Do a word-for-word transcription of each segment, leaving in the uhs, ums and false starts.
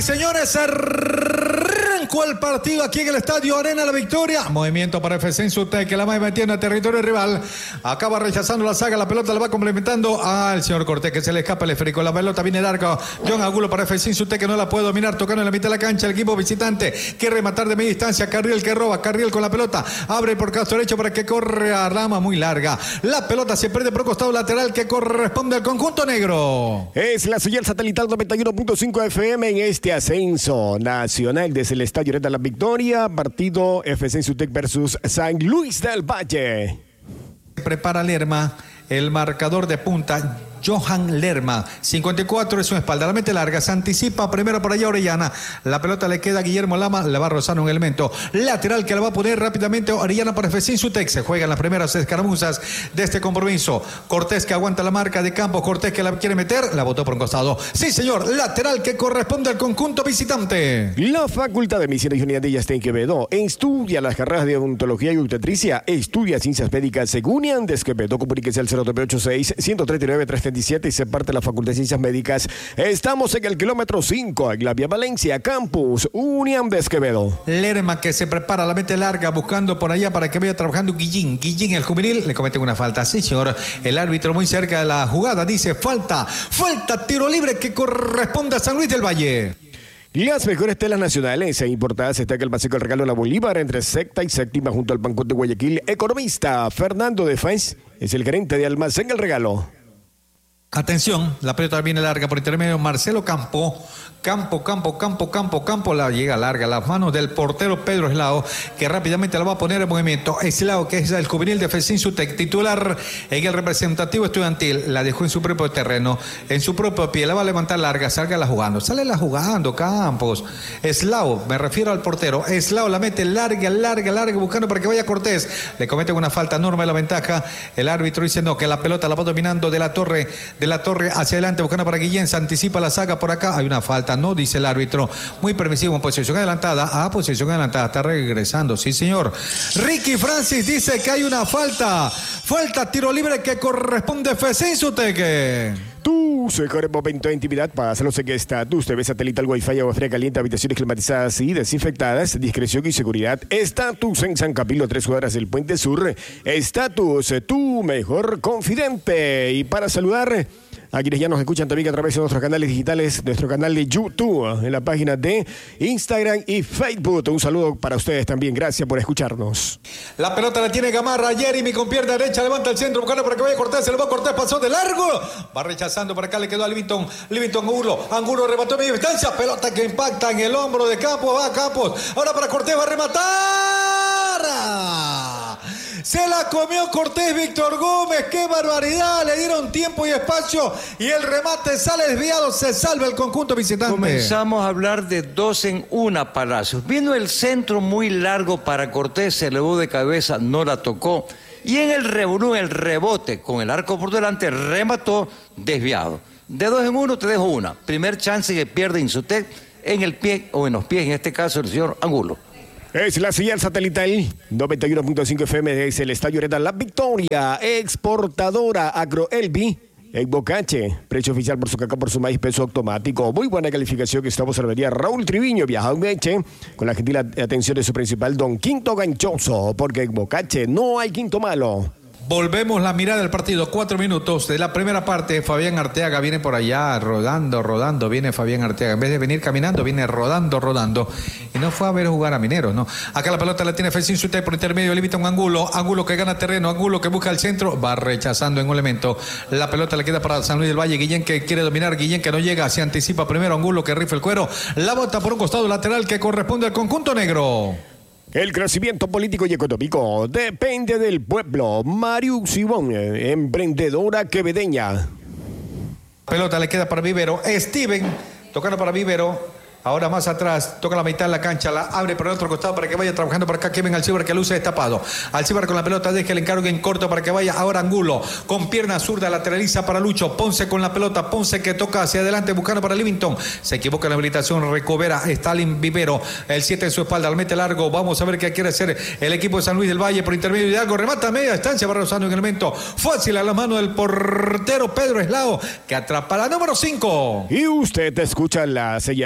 señores, arrancó el partido aquí en el Estadio Arena La Victoria. Movimiento para F C Insutec, que la va metiendo a territorio rival. Acaba rechazando la saga, la pelota la va complementando al señor Cortés, que se le escapa el esférico. La pelota viene larga. John Angulo para F C Insutec, que no la puede dominar, tocando en la mitad de la cancha. El equipo visitante que rematar de media distancia. Carriel que roba, Carriel con la pelota. Abre por castro derecho para que corre a rama muy larga. La pelota se pierde por costado lateral que corresponde al conjunto negro. Es la señal satelital noventa y uno punto cinco F M en este ascenso nacional desde el Estadio Arena La Victoria. Partido F C Insutec versus San Luis del Valle. Prepara Lerma, el marcador de punta. Johan Lerma, cincuenta y cuatro es su espalda, la mete larga, se anticipa primero por allá Orellana, la pelota le queda a Guillermo Lama, le va a rozar un elemento lateral que la va a poner rápidamente Orellana para F C Insutec. Se juegan las primeras escaramuzas de este compromiso. Cortés que aguanta la marca de Campos, Cortés que la quiere meter, la botó por un costado. Sí señor, lateral que corresponde al conjunto visitante. La Facultad de Medicina y Unidad de Yastén Quevedo estudia las carreras de odontología y obstetricia, estudia ciencias médicas según Andes Quevedo. Comuníquese al cero nueve ocho seis, uno tres nueve, tres tres y se parte de la Facultad de Ciencias Médicas. Estamos en el kilómetro cinco, en la Vía Valencia, Campus Unión de Esquevedo. Lerma que se prepara, la mete larga, buscando por allá para que vaya trabajando Guillín. Guillín, el juvenil, le comete una falta. Sí, señor. El árbitro muy cerca de la jugada dice falta, falta, tiro libre que corresponde a San Luis del Valle. Las mejores telas nacionales e importadas está que el Paseo del Regalo de la Bolívar entre sexta y séptima junto al Pancón de Guayaquil. Economista Fernando de Fez es el gerente de Almacén El Regalo. Atención, la pelota viene larga por intermedio Marcelo Campo. Campo, Campo, Campo, Campo, Campo, la llega larga, las manos del portero Pedro Eslao, que rápidamente la va a poner en movimiento. Eslao, que es el juvenil de F C Insutec, titular en el representativo estudiantil, la dejó en su propio terreno, en su propio pie, la va a levantar larga, salga la jugando, sale la jugando, Campos. Eslao, me refiero al portero, Eslao la mete larga, larga, larga, buscando para que vaya Cortés, le cometen una falta enorme la ventaja, el árbitro dice no, que la pelota la va dominando de la torre, de la torre hacia adelante, buscando para Guillén, se anticipa la saga por acá, hay una falta. No, dice el árbitro, muy permisivo en posición adelantada. Ah, posición adelantada, está regresando, sí señor. Ricky Francis dice que hay una falta, falta, tiro libre que corresponde a F C Insutec. Tus mejores momentos de intimidad, pásalos en Estatus, T V satelital, Wi-Fi, agua fría caliente, habitaciones climatizadas y desinfectadas, discreción y seguridad. Estatus en San Camilo, tres cuadras del Puente Sur. Estatus, tu mejor confidente. Y para saludar a quienes ya nos escuchan también a través de nuestros canales digitales, nuestro canal de YouTube, en la página de Instagram y Facebook. Un saludo para ustedes también. Gracias por escucharnos. La pelota la tiene Gamarra. Jeremy con pierna derecha, levanta el centro, buscando para que vaya Cortés. Se le va Cortés, pasó de largo. Va rechazando por acá, le quedó a Livington. Livington Angulo. Angulo remató a media distancia. Pelota que impacta en el hombro de Campos. Va Campos. Ahora para Cortés, va a rematar. Se la comió Cortés Víctor Gómez, qué barbaridad, le dieron tiempo y espacio y el remate sale desviado, se salva el conjunto visitante. Comenzamos a hablar de dos en una, Palacios. Vino el centro muy largo para Cortés, se elevó de cabeza, no la tocó. Y en el revolú, el rebote, con el arco por delante, remató desviado. De dos en uno te dejo una. Primer chance que pierde Insutec en el pie, o en los pies, en este caso el señor Angulo. Es la señal satelital noventa y uno punto cinco F M, es el Estadio Arena La Victoria, exportadora Agroelbi en Bocache, precio oficial por su caca, por su maíz, peso automático, muy buena calificación que estamos en la avenida Raúl Triviño, viaja a Bocache, con la gentil atención de su principal don Quinto Ganchoso, porque en Bocache no hay quinto malo. Volvemos la mirada del partido, cuatro minutos de la primera parte. Fabián Arteaga viene por allá, rodando, rodando, viene Fabián Arteaga. En vez de venir caminando, viene rodando, rodando. Y no fue a ver jugar a Mineros, ¿no? Acá la pelota la tiene F C Insutec por intermedio, limita un Angulo, Angulo que gana terreno, Angulo que busca el centro, va rechazando en un elemento. La pelota le queda para San Luis del Valle, Guillén que quiere dominar, Guillén que no llega, se anticipa primero, Angulo que rifa el cuero, la bota por un costado lateral que corresponde al conjunto negro. El crecimiento político y económico depende del pueblo. Marius Sibón, emprendedora quevedeña. Pelota le queda para Vivero. Steven, tocando para Vivero. Ahora más atrás, toca la mitad de la cancha, la abre por el otro costado para que vaya trabajando por acá Kevin Alcibar, que luce destapado. Alcibar con la pelota, deja el encargo en corto para que vaya ahora Angulo. Con pierna zurda, lateraliza para Lucho. Ponce con la pelota, Ponce que toca hacia adelante buscando para Livington. Se equivoca en la habilitación, recupera Stalin Vivero. El siete en su espalda, al mete largo. Vamos a ver qué quiere hacer el equipo de San Luis del Valle por intermedio de algo. Remata a media distancia, va rozando en el elemento. Fácil a la mano del portero Pedro Eslao, que atrapa la número cinco. Y usted escucha la señal satelital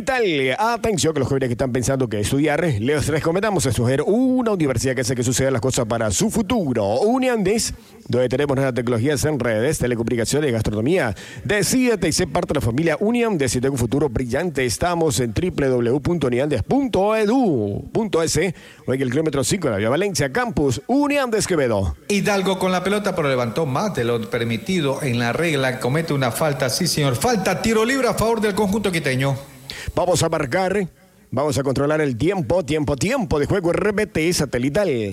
Satelital. Atención que los jóvenes que están pensando que estudiar, les recomendamos escoger una universidad que hace que sucedan las cosas para su futuro. Uniandes, donde tenemos nuevas tecnologías en redes, telecomunicaciones, gastronomía. Decídete y sé parte de la familia Uniandes y tenga un futuro brillante. Estamos en doble u doble u doble u punto uniandes punto e d u punto e s o en el kilómetro cinco de la Vía Valencia, Campus Uniandes Quevedo. Hidalgo con la pelota, pero levantó más de lo permitido en la regla. Comete una falta, sí señor. Falta, tiro libre a favor del conjunto quiteño. Vamos a marcar, vamos a controlar el tiempo, tiempo, tiempo de juego R B T Satelital.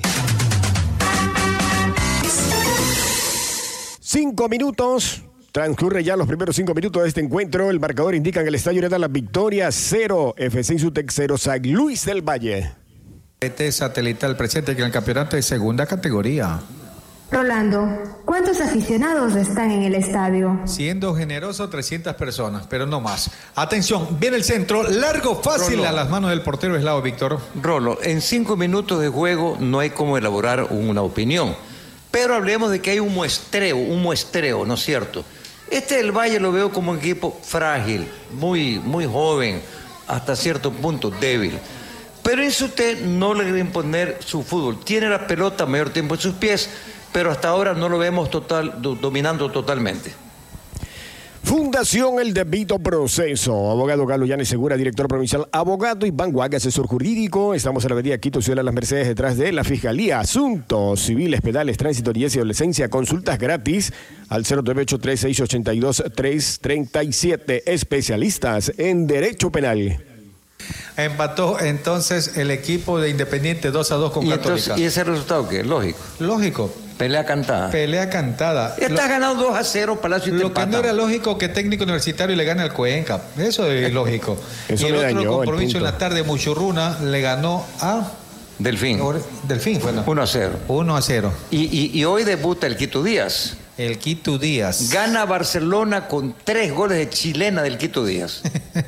Cinco minutos. Transcurre ya los primeros cinco minutos de este encuentro. El marcador indica en el estadio Heredad la victoria. Cero, F C Insutec cero, San Luis del Valle. R B T Satelital presente en el campeonato de segunda categoría. Rolando, ¿cuántos aficionados están en el estadio? Siendo generoso, trescientas personas, pero no más. Atención, viene el centro, largo, fácil, Rolo. A las manos del portero Eslao, Víctor. Rolo, en cinco minutos de juego no hay como elaborar una opinión, pero hablemos de que hay un muestreo, un muestreo, ¿no es cierto? Este del Valle lo veo como un equipo frágil, muy, muy joven, hasta cierto punto débil. Pero Insutec no le debe imponer su fútbol. Tiene la pelota mayor tiempo en sus pies, pero hasta ahora no lo vemos total, do, dominando totalmente. Fundación El Debido Proceso. Abogado Galo Yanes Segura, director provincial. Abogado Iván Guaga, asesor jurídico. Estamos en la avenida Quito, Ciudad de las Mercedes, detrás de la Fiscalía. Asuntos civiles, penales, tránsito, niñez y adolescencia. Consultas gratis al cero nueve ocho tres seis ocho dos tres tres siete. Especialistas en Derecho Penal. Empató entonces el equipo de Independiente dos a dos con ¿Y Católica. Entonces, ¿y ese resultado qué? Lógico. Lógico. Pelea cantada. Pelea cantada. Estás ganando dos a cero, Palacio y te Lo que no era lógico que técnico universitario le gane al Cuenca. Eso es lógico. Eso y el le otro dañó, compromiso en la tarde, Muchurruna le ganó a... Delfín. Delfín, bueno. uno a cero. uno a cero. Y, y, y hoy debuta el Quito Díaz. El Quito Díaz. Gana Barcelona con tres goles de chilena del Quito Díaz.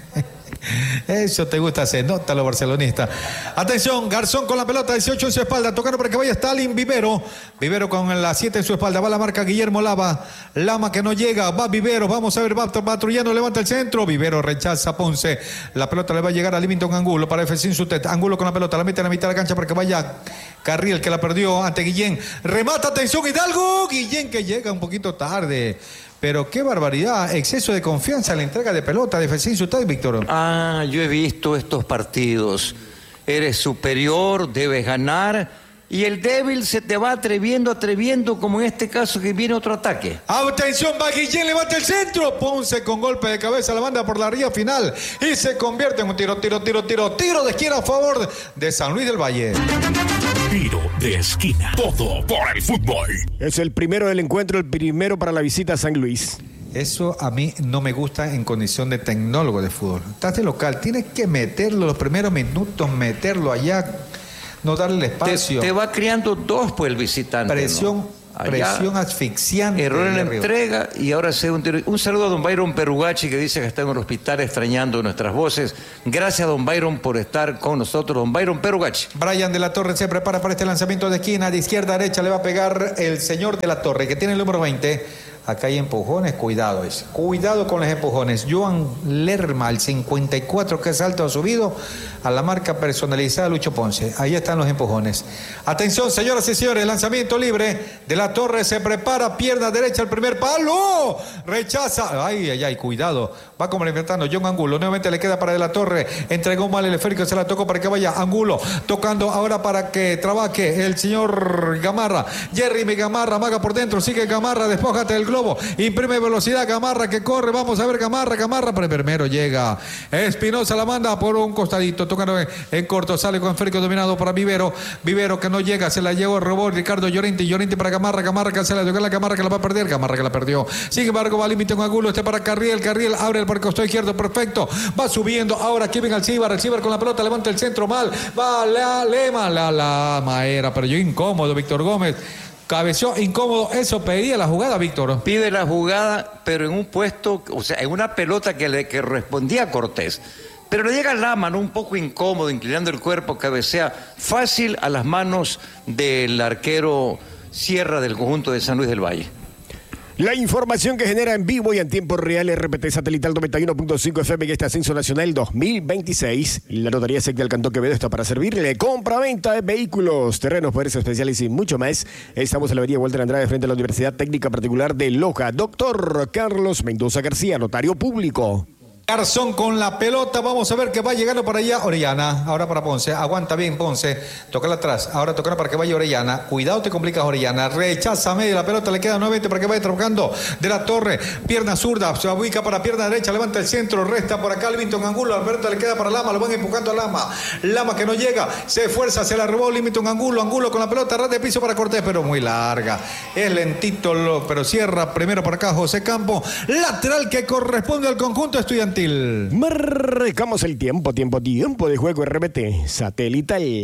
Eso te gusta hacer, nota los barcelonistas. Atención, Garzón con la pelota, dieciocho en su espalda, tocando para que vaya Stalin Vivero. Vivero con la siete en su espalda, va la marca Guillermo Lava. Lama que no llega, va Vivero, vamos a ver, va patrullando, levanta el centro. Vivero rechaza a Ponce. La pelota le va a llegar a Livington Angulo para F C Insutec. Angulo con la pelota, la mete en la mitad de la cancha para que vaya Carriel, que la perdió ante Guillén. Remata, atención, Hidalgo. Guillén que llega un poquito tarde. Pero qué barbaridad, exceso de confianza en la entrega de pelota de F C Insutec, Víctor. Ah, yo he visto estos partidos. Eres superior, debes ganar, y el débil se te va atreviendo, atreviendo, como en este caso que viene otro ataque. Atención, va Guillén, levanta el centro. Ponce con golpe de cabeza, la banda por la ría final y se convierte en un tiro, tiro, tiro, tiro, tiro de esquina a favor de San Luis del Valle. Tiro de esquina. Todo por el fútbol. Es el primero del encuentro, el primero para la visita a San Luis. Eso a mí no me gusta en condición de tecnólogo de fútbol. Estás de local, tienes que meterlo los primeros minutos, meterlo allá, no darle el espacio. Te, te va creando dos por el visitante. Presión, ¿no? presión asfixiante. Error en la arriba. entrega y ahora se un tiro. Un saludo a don Byron Perugachi, que dice que está en el hospital extrañando nuestras voces. Gracias, don Byron, por estar con nosotros. Don Byron Perugachi. Brian de la Torre se prepara para este lanzamiento de esquina. De izquierda a derecha le va a pegar el señor de la Torre, que tiene el número veinte. Acá hay empujones, cuidado es. Cuidado con los empujones. Joan Lerma, el cincuenta y cuatro, que es alto, ha subido a la marca personalizada Lucho Ponce. Ahí están los empujones. Atención, señoras y señores, lanzamiento libre de la Torre, se prepara, pierna derecha, el primer palo. Rechaza. Ay, ay, ay, cuidado. Va complementando John Angulo. Nuevamente le queda para de la Torre. Entregó mal el esférico, se la tocó para que vaya Angulo. Tocando ahora para que trabaje el señor Gamarra. Jerry mi Gamarra, maga por dentro, sigue Gamarra, despójate del globo. Imprime velocidad, Gamarra que corre, vamos a ver Gamarra, Gamarra, pero primero llega Espinosa, la manda por un costadito, tocando en, en corto, sale con esférico dominado para Vivero, Vivero que no llega, se la llevó, robó Ricardo Llorente, Llorente para Gamarra, Gamarra que se la dio, la Gamarra que la va a perder, Gamarra que la perdió, sin embargo va al límite con Angulo, este para Carriel, Carriel abre el por el costado izquierdo, perfecto, va subiendo, ahora Kevin Alcibar, Alcibar con la pelota, levanta el centro mal, va la Lema, la la Maera, pero yo incómodo, Víctor Gómez. Cabeció incómodo, eso pedía la jugada, Víctor. Pide la jugada, pero en un puesto, o sea, en una pelota que le que respondía a Cortés. Pero le llega la mano un poco incómodo, inclinando el cuerpo, cabecea fácil a las manos del arquero Sierra del conjunto de San Luis del Valle. La información que genera en vivo y en tiempo real R P T Satelital noventa y uno punto cinco F M que este Ascenso Nacional dos mil veintiséis. La Notaría SEC del Cantón Quevedo está para servirle. Compra-venta de vehículos, terrenos, poderes especiales y mucho más. Estamos en la avenida Walter Andrade frente a la Universidad Técnica Particular de Loja. Doctor Carlos Mendoza García, notario público. Garzón con la pelota, vamos a ver que va llegando para allá Orellana, ahora para Ponce, aguanta bien Ponce, tócala atrás, ahora tócala para que vaya Orellana, cuidado te complicas Orellana, rechaza medio la pelota, le queda nuevamente para que vaya trabajando de la Torre, pierna zurda, se ubica para pierna derecha, levanta el centro, resta por acá Livington Angulo, Alberto le queda para Lama, lo van empujando a Lama, Lama que no llega, se esfuerza, se la robó Livington Angulo, Angulo con la pelota, ras de piso para Cortés, pero muy larga, es lentito, pero cierra primero por acá José Campo, lateral que corresponde al conjunto estudiantil. Marcamos el tiempo, tiempo, tiempo de juego R B T Satelital.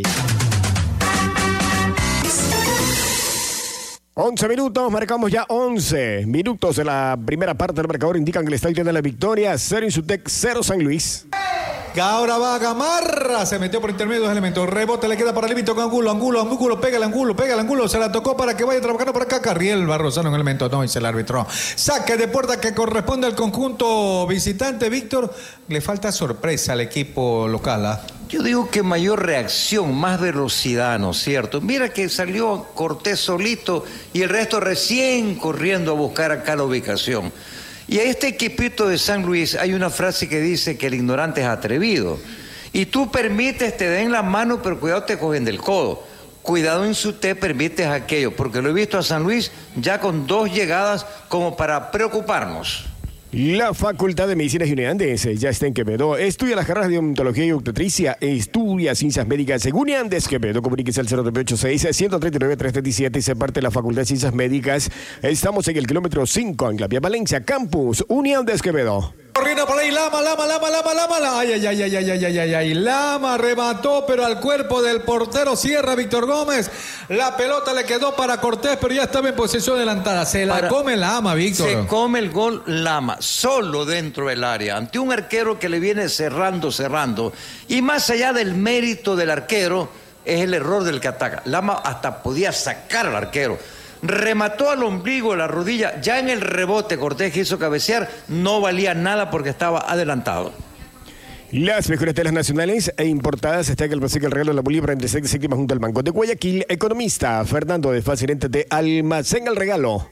once minutos, marcamos ya once minutos de la primera parte del marcador. Indican que el estadio tiene la victoria. Cero Insutec, cero San Luis. Ahora va Gamarra, se metió por intermedio de dos elementos, rebote le queda para Livington Angulo, Angulo, Angulo, pega el Angulo, pega el Angulo, se la tocó para que vaya trabajando por acá, Carriel va rozando en elemento, no, dice el árbitro, saque de puerta que corresponde al conjunto visitante, Víctor, le falta sorpresa al equipo local, ¿ah? Yo digo que mayor reacción, más velocidad, ¿no es cierto? Mira que salió Cortés solito y el resto recién corriendo a buscar acá la ubicación. Y a este equipito de San Luis hay una frase que dice que el ignorante es atrevido. Y tú permites, te den la mano, pero cuidado, te cogen del codo. Cuidado en su te permites aquello, porque lo he visto a San Luis ya con dos llegadas como para preocuparnos. La Facultad de Medicinas y Unidades ya está en Quevedo. Estudia las carreras de odontología y obstetricia. Estudia ciencias médicas en Unidades Quevedo. Comuníquese al cero nueve ocho seis, uno tres nueve, tres tres siete y se parte de la Facultad de Ciencias Médicas. Estamos en el kilómetro cinco en la vía Valencia, Campus Unidades Quevedo. Corriendo por ahí, Lama, Lama, Lama, Lama, Lama, ay, ay, ay, ay, ay, ay, ay, ay, ay, Lama remató, pero al cuerpo del portero cierra Víctor Gómez, la pelota le quedó para Cortés, pero ya estaba en posesión adelantada, se la para, come Lama, Víctor. Se come el gol Lama, solo dentro del área, ante un arquero que le viene cerrando, cerrando, y más allá del mérito del arquero, es el error del que ataca. Lama hasta podía sacar al arquero. Remató al ombligo, la rodilla, ya en el rebote Cortés quiso cabecear, no valía nada porque estaba adelantado. Las mejores telas nacionales e importadas está en el Paseo del Regalo de la Bolívar entre sexta y séptima junto al Banco de Guayaquil. Economista Fernando de Faz, gerente de Almacén El Regalo.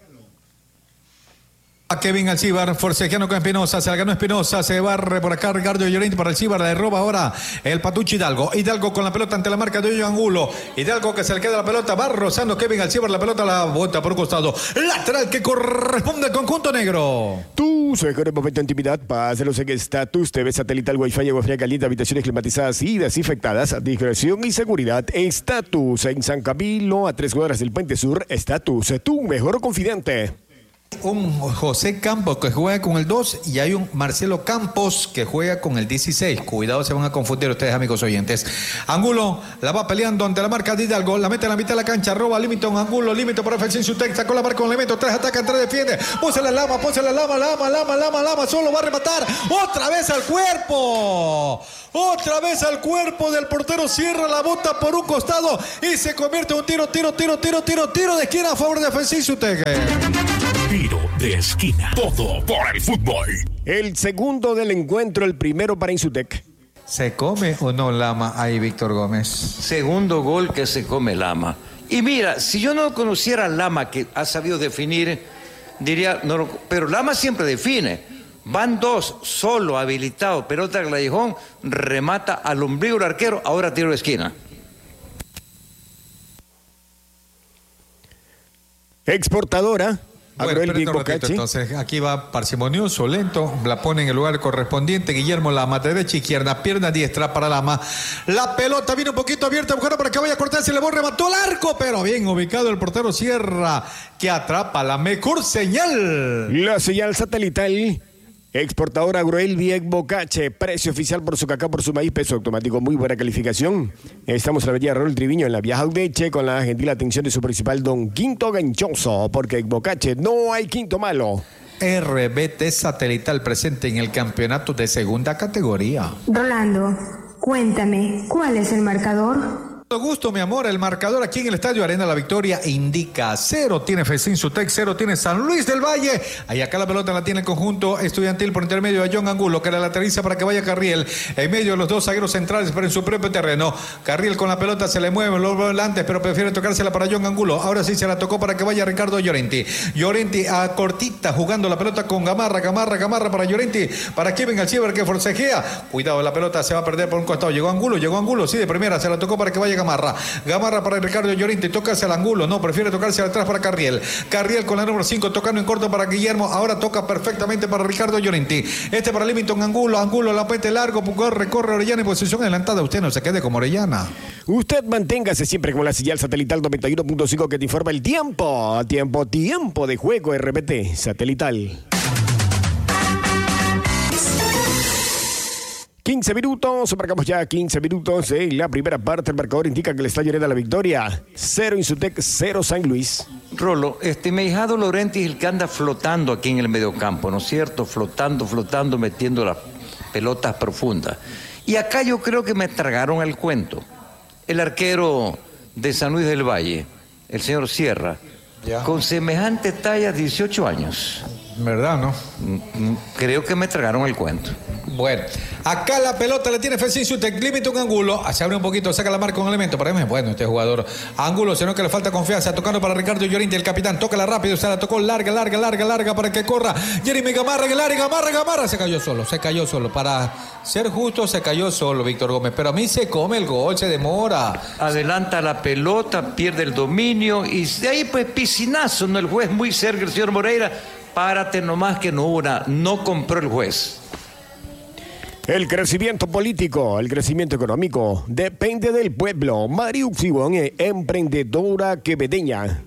A Kevin Alcibar, forcejeando con Espinosa, se la ganó Espinosa, se barre por acá Ricardo Llorente para Alcibar, le roba ahora el Patuchi Hidalgo, Hidalgo con la pelota ante la marca de Hoyo Angulo, Hidalgo que se le queda la pelota, va rozando Kevin Alcibar, la pelota la bota por un costado, lateral que corresponde al conjunto negro. Tú, su mejor momento de intimidad, páselos en Estatus, T V satelital, Wi-Fi, agua fría caliente, habitaciones climatizadas y desinfectadas, discreción y seguridad. Estatus en San Camilo, a tres cuadras del Puente Sur. Estatus, tu mejor confidente. Un José Campos que juega con el dos y hay un Marcelo Campos que juega con el dieciséis. Cuidado, se van a confundir ustedes, amigos oyentes. Angulo la va peleando ante la marca de Hidalgo, la mete en la mitad de la cancha, roba Livington Angulo, límite para F C Insutec, sacó la marca con elemento, tres atacan, tres defiende, pose la Lama, pose la Lama, Lama, Lama, Lama, Lama, solo va a rematar, otra vez al cuerpo, otra vez al cuerpo del portero, cierra la bota por un costado y se convierte en un tiro, tiro, tiro, tiro, tiro, tiro de esquina a favor de F C Insutec. Tiro de esquina. Todo por el fútbol. El segundo del encuentro, el primero para Insutec. ¿Se come o no Lama ahí, Víctor Gómez? Segundo gol que se come Lama. Y mira, si yo no conociera a Lama, que ha sabido definir, diría, no, pero Lama siempre define. Van dos, solo, habilitado, pelota al callejón, remata al ombligo del arquero, ahora tiro de esquina. Exportadora. Bueno, espérate un ratito, entonces aquí va parsimonioso, lento, la pone en el lugar correspondiente, Guillermo Lama, derecha, izquierda, pierna diestra para Lama, la pelota viene un poquito abierta, buscando para que vaya a cortar, se le va, remató el arco, pero bien ubicado el portero Sierra, que atrapa la mejor señal. La señal satelital. Exportadora Agroelvi Bocache, precio oficial por su cacao, por su maíz, peso automático, muy buena calificación. Estamos en la avenida Raúl Triviño, en la Vía Jaudeche, con la gentil atención de su principal don Quinto Ganchoso, porque Bocache no hay quinto malo. R B T Satelital presente en el campeonato de segunda categoría. Rolando, cuéntame, ¿cuál es el marcador? Gusto, mi amor, el marcador aquí en el Estadio Arena La Victoria indica cero tiene Festín Sutec, cero tiene San Luis del Valle. Ahí acá la pelota la tiene el conjunto estudiantil por intermedio de John Angulo, que la lateraliza para que vaya Carriel en medio de los dos zagueros centrales, pero en su propio terreno. Carriel con la pelota se le mueve, lo volante, pero prefiere tocársela para John Angulo. Ahora sí se la tocó para que vaya Ricardo Llorenti. Llorenti a cortita jugando la pelota con Gamarra, Gamarra, Gamarra para Llorenti, para Kevin Alcibar que forcejea. Cuidado, la pelota se va a perder por un costado. Llegó Angulo, llegó Angulo, sí, de primera, se la tocó para que vaya Gamarra. Gamarra para Ricardo Llorenti, tocarse al ángulo, no, prefiere tocarse atrás para Carriel. Carriel con la número cinco, tocando en corto para Guillermo, ahora toca perfectamente para Ricardo Llorenti. Este para Livington Angulo, Angulo la pete largo, corre, corre Orellana en posición adelantada. Usted no se quede como Orellana. Usted manténgase siempre con la señal satelital noventa y uno punto cinco que te informa el tiempo, tiempo, tiempo de juego R P T satelital. quince minutos, marcamos ya quince minutos en la primera parte. El marcador indica que el Estadio Arena La Victoria, cero Insutec, cero San Luis. Rolo, este mi hijado Laurenti es el que anda flotando aquí en el mediocampo, ¿no es cierto? Flotando, flotando, metiendo las pelotas profundas. Y acá yo creo que me tragaron el cuento. El arquero de San Luis del Valle, el señor Sierra, ya. Con semejante talla, dieciocho años. ¿Verdad, no? Creo que me tragaron el cuento. Bueno, acá la pelota la tiene Festín Sutec, límite un Angulo, se abre un poquito, saca la marca con elemento, para mí es bueno este jugador. Angulo, sino que le falta confianza, tocando para Ricardo Llorenti, el capitán, tócala rápido, se la tocó larga, larga, larga, larga para que corra. Jeremy Gamarra en el área, Gamarra, Gamarra, se cayó solo, se cayó solo. Para ser justo, se cayó solo Víctor Gómez, pero a mí se come el gol, se demora. Adelanta la pelota, pierde el dominio y de ahí pues piscinazo, ¿no? El juez muy cerca, el señor Moreira, párate nomás que no hubo una, no compró el juez. El crecimiento político, el crecimiento económico, depende del pueblo. Mariu Fibón, emprendedora quevedeña.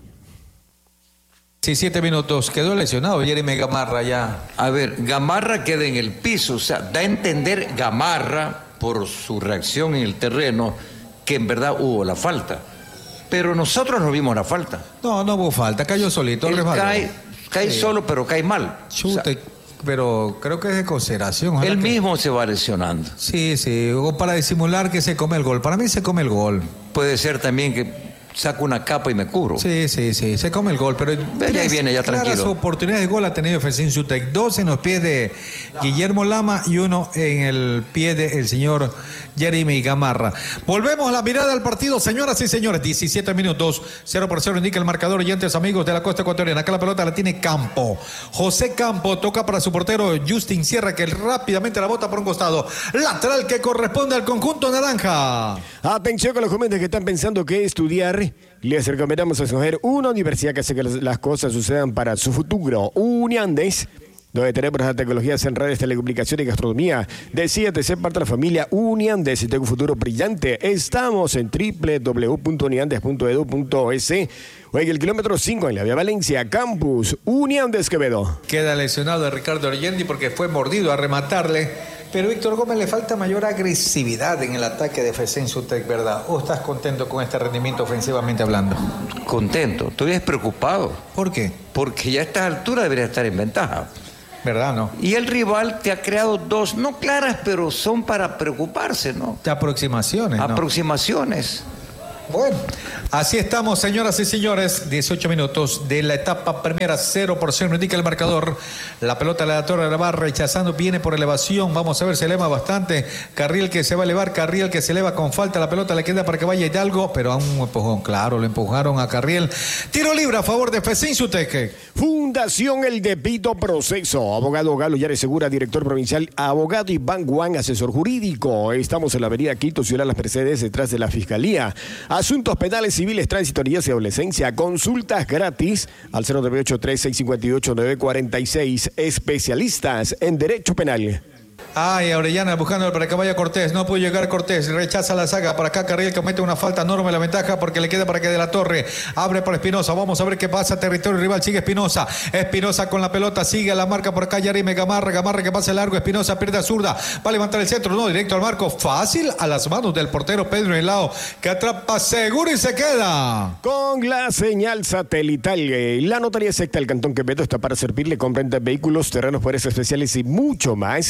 Sí, siete minutos. Quedó lesionado Jeremy Gamarra ya. A ver, Gamarra queda en el piso. O sea, da a entender Gamarra, por su reacción en el terreno, que en verdad hubo la falta. Pero nosotros no vimos la falta. No, no hubo falta. Cayó solito. Él cae, cae sí. solo, pero cae mal. Chute. O sea, pero creo que es de consideración. Él que... mismo se va lesionando. Sí, sí, o para disimular que se come el gol. Para mí se come el gol. Puede ser también que saco una capa y me cubro. Sí, sí, sí, se come el gol, pero tres, ahí viene ya tranquilo. Su oportunidad de gol ha tenido Festín Sutec, dos en los pies de Guillermo Lama y uno en el pie del señor Jeremy Gamarra. Volvemos a la mirada al partido, señoras y señores. diecisiete minutos, cero por cero indica el marcador. Oyentes amigos de la costa ecuatoriana, acá la pelota la tiene Campo. José Campo toca para su portero Justin Sierra, que rápidamente la bota por un costado. Lateral que corresponde al conjunto naranja. Atención con los jóvenes que están pensando que estudiar. Les recomendamos escoger una universidad que hace que las cosas sucedan para su futuro. Uniandes, donde tenemos las tecnologías en redes, telecomunicaciones y gastronomía. Decídete ser parte de la familia Uniandes y tenga un futuro brillante. Estamos en doble u doble u doble u punto uniandes punto edu punto es o en el kilómetro cinco en la vía Valencia, Campus Uniandes Quevedo. Queda lesionado Ricardo Llorenti porque fue mordido a rematarle. Pero Víctor Gómez le falta mayor agresividad en el ataque de Festín Sutec, ¿verdad? ¿O estás contento con este rendimiento ofensivamente hablando? Contento, todavía es preocupado. ¿Por qué? Porque ya a esta altura debería estar en ventaja. ¿Verdad, no? Y el rival te ha creado dos, no claras, pero son para preocuparse, ¿no? De aproximaciones, ¿no? Aproximaciones. Bueno, así estamos, señoras y señores. dieciocho minutos de la etapa primera, cero por cero, indica el marcador. La pelota la torre la va rechazando, viene por elevación. Vamos a ver, se eleva bastante. Carriel que se va a elevar, Carriel que se eleva con falta. La pelota le queda para que vaya Hidalgo, pero a un empujón, claro, le empujaron a Carriel. Tiro libre a favor de Festín Sutec. Fundación El Debido Proceso. Abogado Galo Yares Segura, director provincial. Abogado Iván Guán, asesor jurídico. Estamos en la avenida Quito, Ciudad Las Mercedes, detrás de la Fiscalía. Asuntos penales, civiles, tránsito, niñez y adolescencia. Consultas gratis al cero nueve ocho tres seis cinco ocho nueve cuatro seis. Especialistas en Derecho Penal. Ay, Orellana buscando para que vaya Cortés. No pudo llegar Cortés. Rechaza la saga. Para acá Carriel comete una falta enorme. La ventaja porque le queda para que de la Torre. Abre para Espinosa. Vamos a ver qué pasa. Territorio rival. Sigue Espinosa. Espinosa con la pelota. Sigue la marca por acá. Yarime Gamarra. Gamarra que pase largo. Espinosa pierde a zurda. Va a levantar el centro. No, directo al marco. Fácil a las manos del portero Pedro Helao. Que atrapa seguro y se queda. Con la señal satelital. La notaría secta del Cantón Quevedo está para servirle. Comprende vehículos, terrenos, poderes especiales y mucho más. Es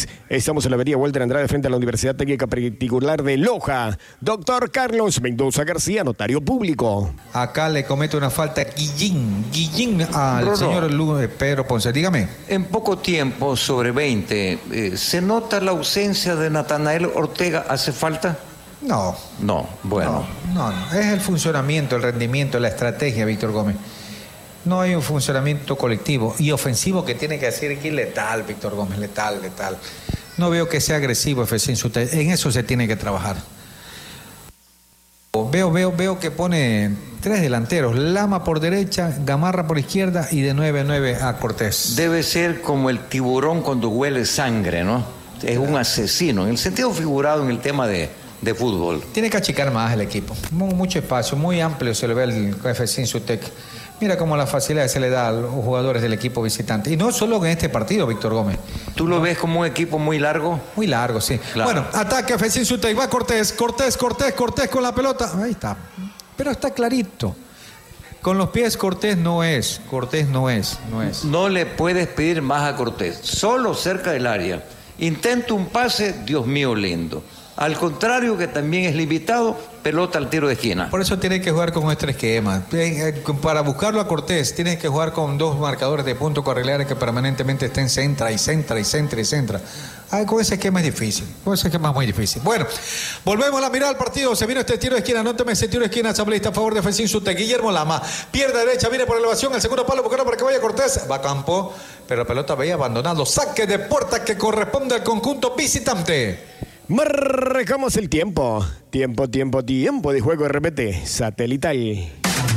Estamos en la avenida Walter Andrade frente a la Universidad Técnica Particular de Loja. Doctor Carlos Mendoza García, notario público. Acá le comete una falta Guillín, Guillín al Bruno. señor Lu- eh, Pedro Ponce. Dígame. En poco tiempo, sobre veinte, eh, ¿se nota la ausencia de Natanael Ortega? ¿Hace falta? No, No, bueno. no, no, no. Es el funcionamiento, el rendimiento, la estrategia, Víctor Gómez. No hay un funcionamiento colectivo y ofensivo que tiene que hacer aquí letal, Víctor Gómez, letal, letal. No veo que sea agresivo F C Insútec. En eso se tiene que trabajar. Veo, veo, veo que pone tres delanteros, Lama por derecha, Gamarra por izquierda y de nueve a nueve a Cortés. Debe ser como el tiburón cuando huele sangre, ¿no? Es un asesino, en el sentido figurado en el tema de, de fútbol. Tiene que achicar más el equipo. Mu- Mucho espacio, muy amplio se le ve al F C Insútec. Mira cómo la facilidad se le da a los jugadores del equipo visitante. Y no solo en este partido, Víctor Gómez. ¿Tú lo ves como un equipo muy largo? Muy largo, sí. Claro. Bueno, ataque F C Insútec, va Cortés, Cortés, Cortés, Cortés con la pelota. Ahí está. Pero está clarito. Con los pies Cortés no es, Cortés no es, no es. No le puedes pedir más a Cortés, solo cerca del área. Intenta un pase, Dios mío lindo. Al contrario, que también es limitado, pelota al tiro de esquina. Por eso tiene que jugar con nuestro esquema. Eh, eh, Para buscarlo a Cortés, tienes que jugar con dos marcadores de punto carrilares que permanentemente estén centra y centra y centra y centra. Ah, con ese esquema es difícil. Con ese esquema es muy difícil. Bueno, volvemos a mirar el partido. Se vino este tiro de esquina. Nóteme ese tiro de esquina. Asambleísta a favor de F C Insútec. Guillermo Lama. Pierde derecha, viene por elevación. El segundo palo buscando para que vaya Cortés. Va a campo, pero la pelota veía abandonado. Saque de puerta que corresponde al conjunto visitante. Marcamos el tiempo. Tiempo, tiempo, tiempo de juego R P T satelital.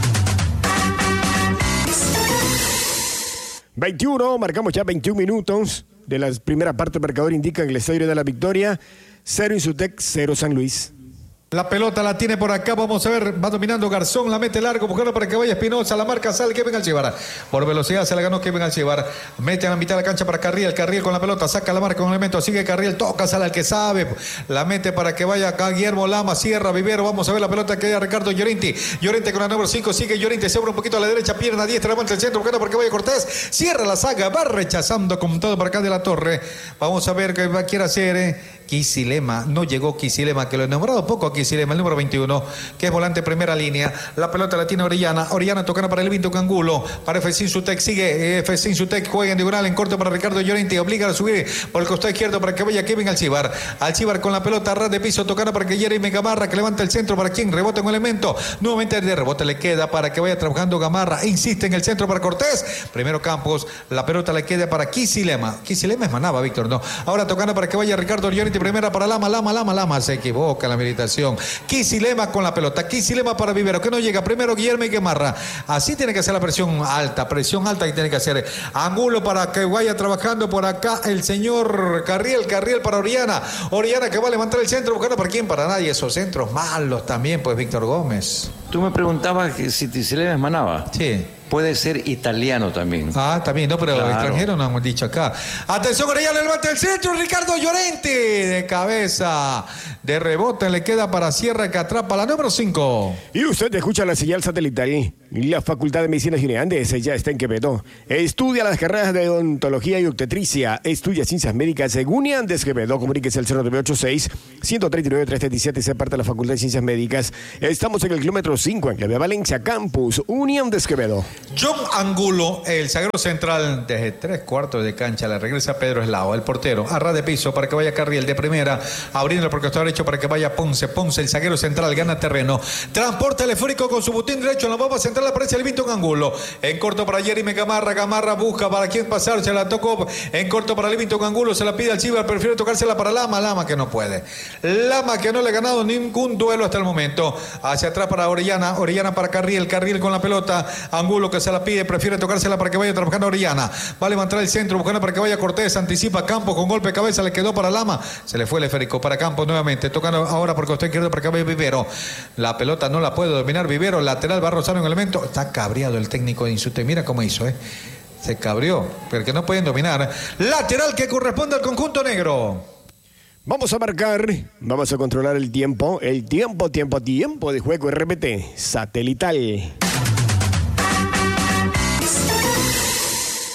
veintiuno, marcamos ya veintiún minutos de la primera parte. El marcador indica que el estadio de la Victoria, cero Insútec, cero San Luis. La pelota la tiene por acá, vamos a ver, va dominando Garzón, la mete largo, buscando para que vaya Espinosa, la marca, sale Kevin Alcibar. Por velocidad se la ganó Kevin Alcibar. Mete a la mitad de la cancha para Carriel, Carriel con la pelota, saca la marca con el elemento, sigue Carriel, toca, sale al que sabe, la mete para que vaya acá Guillermo Lama, cierra Vivero, vamos a ver la pelota que hay a Ricardo Llorente. Llorente con la número cinco, sigue Llorente, se abre un poquito a la derecha, pierna diestra, levanta el centro, buscando para que vaya Cortés, cierra la saga, va rechazando con todo para acá de la Torre. Vamos a ver qué va a quiere hacer, eh. Kisilema, no llegó Kisilema, que lo he nombrado poco a Kisilema, el número veintiuno, que es volante primera línea. La pelota la tiene Orellana, Orellana tocando para el Vinto Cangulo, para F C Insútec, sigue F C Insútec, juega en diagonal en corto para Ricardo Llorente, obliga a subir por el costado izquierdo para que vaya Kevin Alcibar. Alcibar con la pelota, ras de piso, tocando para que Jeremy Gamarra, que levanta el centro para quien rebota en un elemento, nuevamente de rebote le queda para que vaya trabajando Gamarra, insiste en el centro para Cortés, primero Campos, la pelota le queda para Kisilema, Kisilema es Manaba, Víctor, no, ahora tocando para que vaya Ricardo Llorente, primera para Lama, Lama, Lama, Lama, se equivoca en la meditación. Kisilema con la pelota, Kisilema para Vivero, que no llega, primero Guillermo y Gamarra, así tiene que hacer la presión alta, presión alta que tiene que hacer. Angulo para que vaya trabajando por acá el señor Carriel, Carriel para Oriana, Oriana que va a levantar el centro, buscando para quién, para nadie, esos centros malos también, pues Víctor Gómez. Tú me preguntabas que si Tisilema es Manaba. Sí. Puede ser italiano también. Ah, también, no, pero Claro. extranjero no hemos dicho acá. Atención, Orellana levanta el centro, Ricardo Llorente de cabeza, de rebote, le queda para Sierra que atrapa la número cinco. Y usted escucha la señal satelital. La Facultad de Medicina Gine Andes ya está en Quevedo. Estudia las carreras de odontología y obstetricia. Estudia ciencias médicas según Andes Quevedo. Comuníquese al cero nueve ocho seis, uno tres nueve, tres tres siete y sea parte de la Facultad de Ciencias Médicas. Estamos en el kilómetro cinco, en Clave Valencia, Campus Unión de Quevedo. John Angulo, el zaguero central, desde tres cuartos de cancha, le regresa Pedro Eslao, el portero, a ras de piso para que vaya Carriel de primera, abriendo por el costado derecho para que vaya Ponce, Ponce, el zaguero central, gana terreno, transporte teleférico con su botín derecho en la bomba central, aparece el Vinto Angulo, en corto para Jeremy Gamarra, Gamarra busca para quien pasar, se la tocó, en corto para el Vinto Angulo, se la pide al Chivar, prefiere tocársela para Lama, Lama que no puede, Lama que no le ha ganado ningún duelo hasta el momento, hacia atrás para Orellana, Orellana para Carriel, Carriel con la pelota, Angulo que se la pide, prefiere tocársela para que vaya trabajando a Orellana, va a levantar el centro, buscando para que vaya Cortés, anticipa Campos con golpe de cabeza, le quedó para Lama, se le fue el esférico para Campos nuevamente, tocando ahora por costado izquierdo para que vaya Vivero, la pelota no la puede dominar Vivero, lateral va a rozar un elemento, está cabreado el técnico de Insútec, mira cómo hizo, eh, se cabreó, porque no pueden dominar, lateral que corresponde al conjunto negro. Vamos a marcar, vamos a controlar el tiempo, el tiempo, tiempo, tiempo de juego R P T satelital.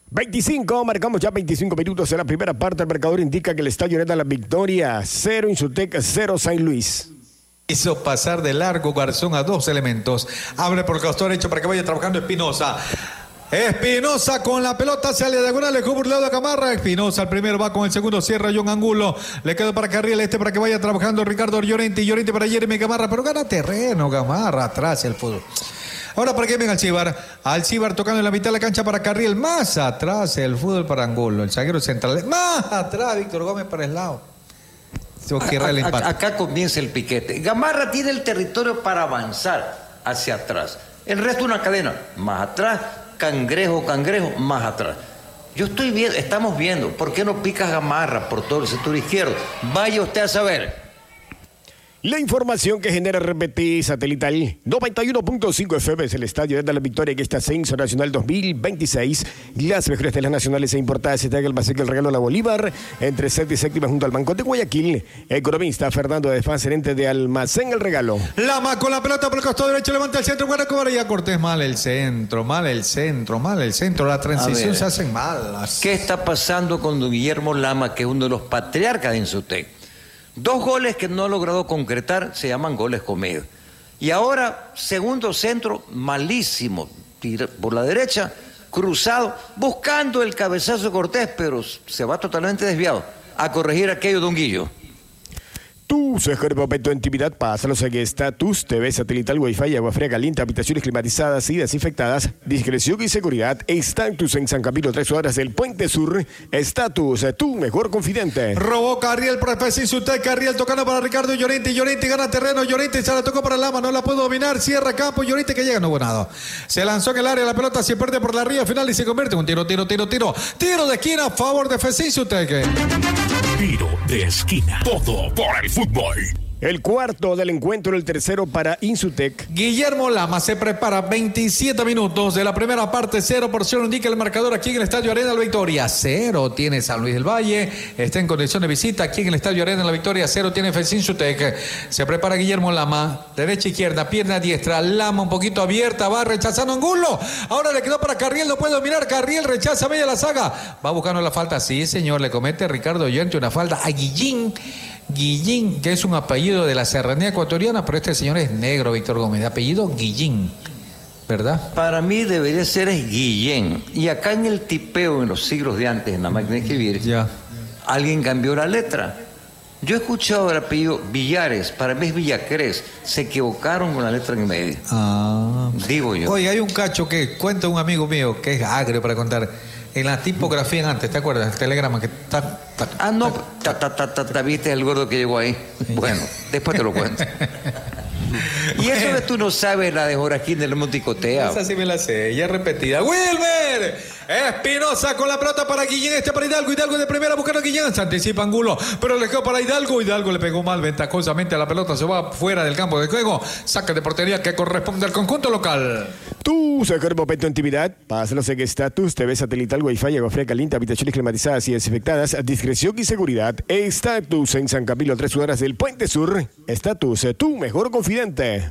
veinticinco, marcamos ya veinticinco minutos en la primera parte. El marcador indica que el estadio Arena La Victoria, cero Insutec, cero San Luis. Hizo pasar de largo Garzón a dos elementos. Abre por el costado derecho para que vaya trabajando Espinosa. Espinosa con la pelota hacia la diagonal, le por lado de Gamarra. Espinosa el primero va con el segundo, cierra John Angulo. Le queda para Carriel este para que vaya trabajando Ricardo Llorente. Llorente para Jeremy Gamarra, pero gana terreno Gamarra atrás el fútbol. Ahora para que venga Alcibar. Alcibar tocando en la mitad de la cancha para Carriel. Más atrás el fútbol para Angulo. El zaguero central. Más atrás Víctor Gómez para el lado. El empate. Acá comienza el piquete. Gamarra tiene el territorio para avanzar hacia atrás. El resto una cadena. Más atrás. Cangrejo, Cangrejo, más atrás. Yo estoy viendo, estamos viendo. ¿Por qué no picas Gamarra por todo el sector izquierdo? Vaya usted a saber. La información que genera R P T Satelital noventa y uno punto cinco F M es el estadio de La Victoria que está Ascenso Nacional dos mil veintiséis. Las mejores telas nacionales e importadas se trae el Baseque el regalo a la Bolívar entre sexta y séptima junto al Banco de Guayaquil. Economista Fernando de Faz, gerente de Almacén El Regalo. Lama con la pelota por el costado derecho, levanta el centro, buena cobra y a Cortés. Mal el centro, mal el centro, mal el centro. La transición se hace mal. ¿Qué está pasando con don Guillermo Lama, que es uno de los patriarcas de Insutec? Dos goles que no ha logrado concretar se llaman goles comidos. Y ahora, segundo centro, malísimo, por la derecha, cruzado, buscando el cabezazo de Cortés, pero se va totalmente desviado a corregir aquello, don Guillo. Tu mejor momento de intimidad, pásalos en Estatus, T V satelital, Wi-Fi, agua fría caliente, habitaciones climatizadas y desinfectadas, discreción y seguridad. Estatus en San Camilo, tres horas del Puente Sur. Estatus, tu mejor confidente. Robó Carriel por F C Insutec, Carriel tocando para Ricardo Llorente, Llorente gana terreno, Llorente se la tocó para Lama, no la puede dominar, cierra campo, Llorente que llega, no hubo nada. Se lanzó en el área, la pelota se pierde por la ría final y se convierte en un tiro, tiro, tiro, tiro. Tiro de esquina a favor de F C Insutec. Tiro de esquina, todo por el fútbol. El cuarto del encuentro, el tercero para Insutec. Guillermo Lama se prepara, veintisiete minutos de la primera parte, cero por cero indica el marcador aquí en el Estadio Arena La Victoria. Cero tiene San Luis del Valle, está en condición de visita aquí en el Estadio Arena La Victoria. Cero tiene F C Insutec. Se prepara Guillermo Lama, derecha, izquierda, pierna diestra. Lama un poquito abierta, va rechazando Angulo. Ahora le quedó para Carriel, no puede dominar. Carriel rechaza media la saga. Va buscando la falta, sí señor, le comete Ricardo Llorente una falta a Guillín. Guillín, que es un apellido de la serranía ecuatoriana, pero este señor es negro, Víctor Gómez, de apellido Guillín, ¿verdad? Para mí debería ser es Guillén. Y acá en el tipeo, en los siglos de antes, en la máquina de escribir, ya. Alguien cambió la letra. Yo he escuchado el apellido Villares, para mí es Villacrés. Se equivocaron con la letra en medio. Ah. Digo yo. Oye, hay un cacho que cuenta un amigo mío, que es agrio para contar. En la tipografía en antes, ¿te acuerdas? El telegrama que ta, ta, Ah, no, ta, ta, ta, ta, ta, viste el gordo que llegó ahí. Bueno, después te lo cuento. Y bueno. Eso que tú no sabes, la de Joraquín del Monticotea. Esa sí me la sé, ya repetida. ¡Wilmer! Espinosa con la pelota para Guillén, este para Hidalgo, Hidalgo de primera buscando a Guillén, se anticipa Angulo, pero le quedó para Hidalgo, Hidalgo le pegó mal ventajosamente a la pelota, se va fuera del campo de juego, saca de portería que corresponde al conjunto local. Tu mejor momento de intimidad, pásalos en Estatus, T V satelital, Wi-Fi, agua fría caliente, habitaciones climatizadas y desinfectadas, discreción y seguridad. Estatus en San Camilo, tres horas del Puente Sur. Estatus, tu mejor confidente.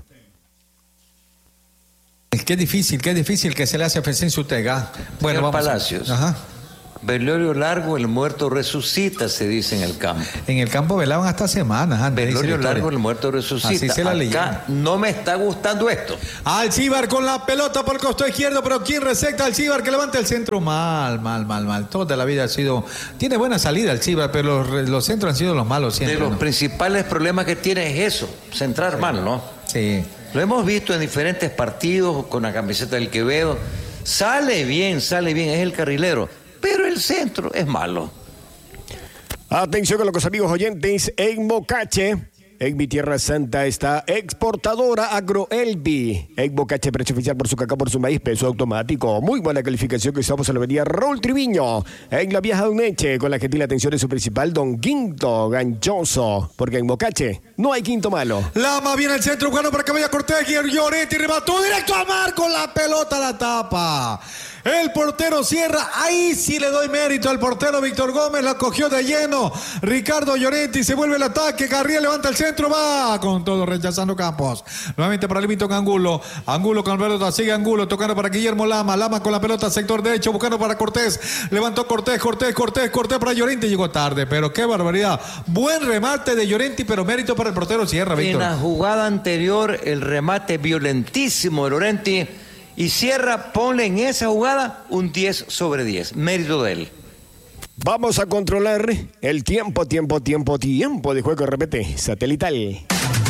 Qué difícil, qué difícil que se le hace a F C Insutec. Bueno, vamos. Palacios. A... Ajá. Velorio largo, el muerto resucita, se dice en el campo. En el campo velaban hasta semanas antes. Velorio largo, el muerto resucita. Así se la Acá no me está gustando esto. Alcibar con la pelota por el costado izquierdo, pero ¿quién resecta? Alcibar que levanta el centro. Mal, mal, mal, mal. Toda la vida ha sido... Tiene buena salida Alcibar, pero los, los centros han sido los malos siempre. De los ¿no? principales problemas que tiene es eso, centrar sí. mal, ¿no? Sí. Lo hemos visto en diferentes partidos con la camiseta del Quevedo. Sale bien, sale bien, es el carrilero. Pero el centro es malo. Atención con los amigos oyentes. En Mocache, en mi tierra santa, está exportadora Agroelbi. En Mocache, precio oficial por su cacao, por su maíz, peso automático. Muy buena calificación que estamos en la avenida Raúl Triviño. En la vieja Uneche, con la gentil atención de su principal, don Quinto Ganchoso. Porque en Mocache no hay quinto malo. Lama viene al centro, jugando para que vaya Cortés. Llorente y remató directo a Marco. La pelota la tapa. El portero cierra. Ahí sí le doy mérito al portero Víctor Gómez. La cogió de lleno. Ricardo Llorenti se vuelve el ataque. Carriel levanta el centro. Va con todo rechazando Campos. Nuevamente para Livington Angulo. Angulo con la pelota. Sigue Angulo tocando para Guillermo Lama. Lama con la pelota. Sector derecho buscando para Cortés. Levantó Cortés. Cortés. Cortés. Cortés para Llorenti. Llegó tarde. Pero qué barbaridad. Buen remate de Llorenti. Pero mérito para el portero cierra, Víctor. En la jugada anterior el remate violentísimo de Llorenti. Y Sierra, ponle en esa jugada un diez sobre diez. Mérito de él. Vamos a controlar el tiempo, tiempo, tiempo, tiempo de juego. Repete, satelital.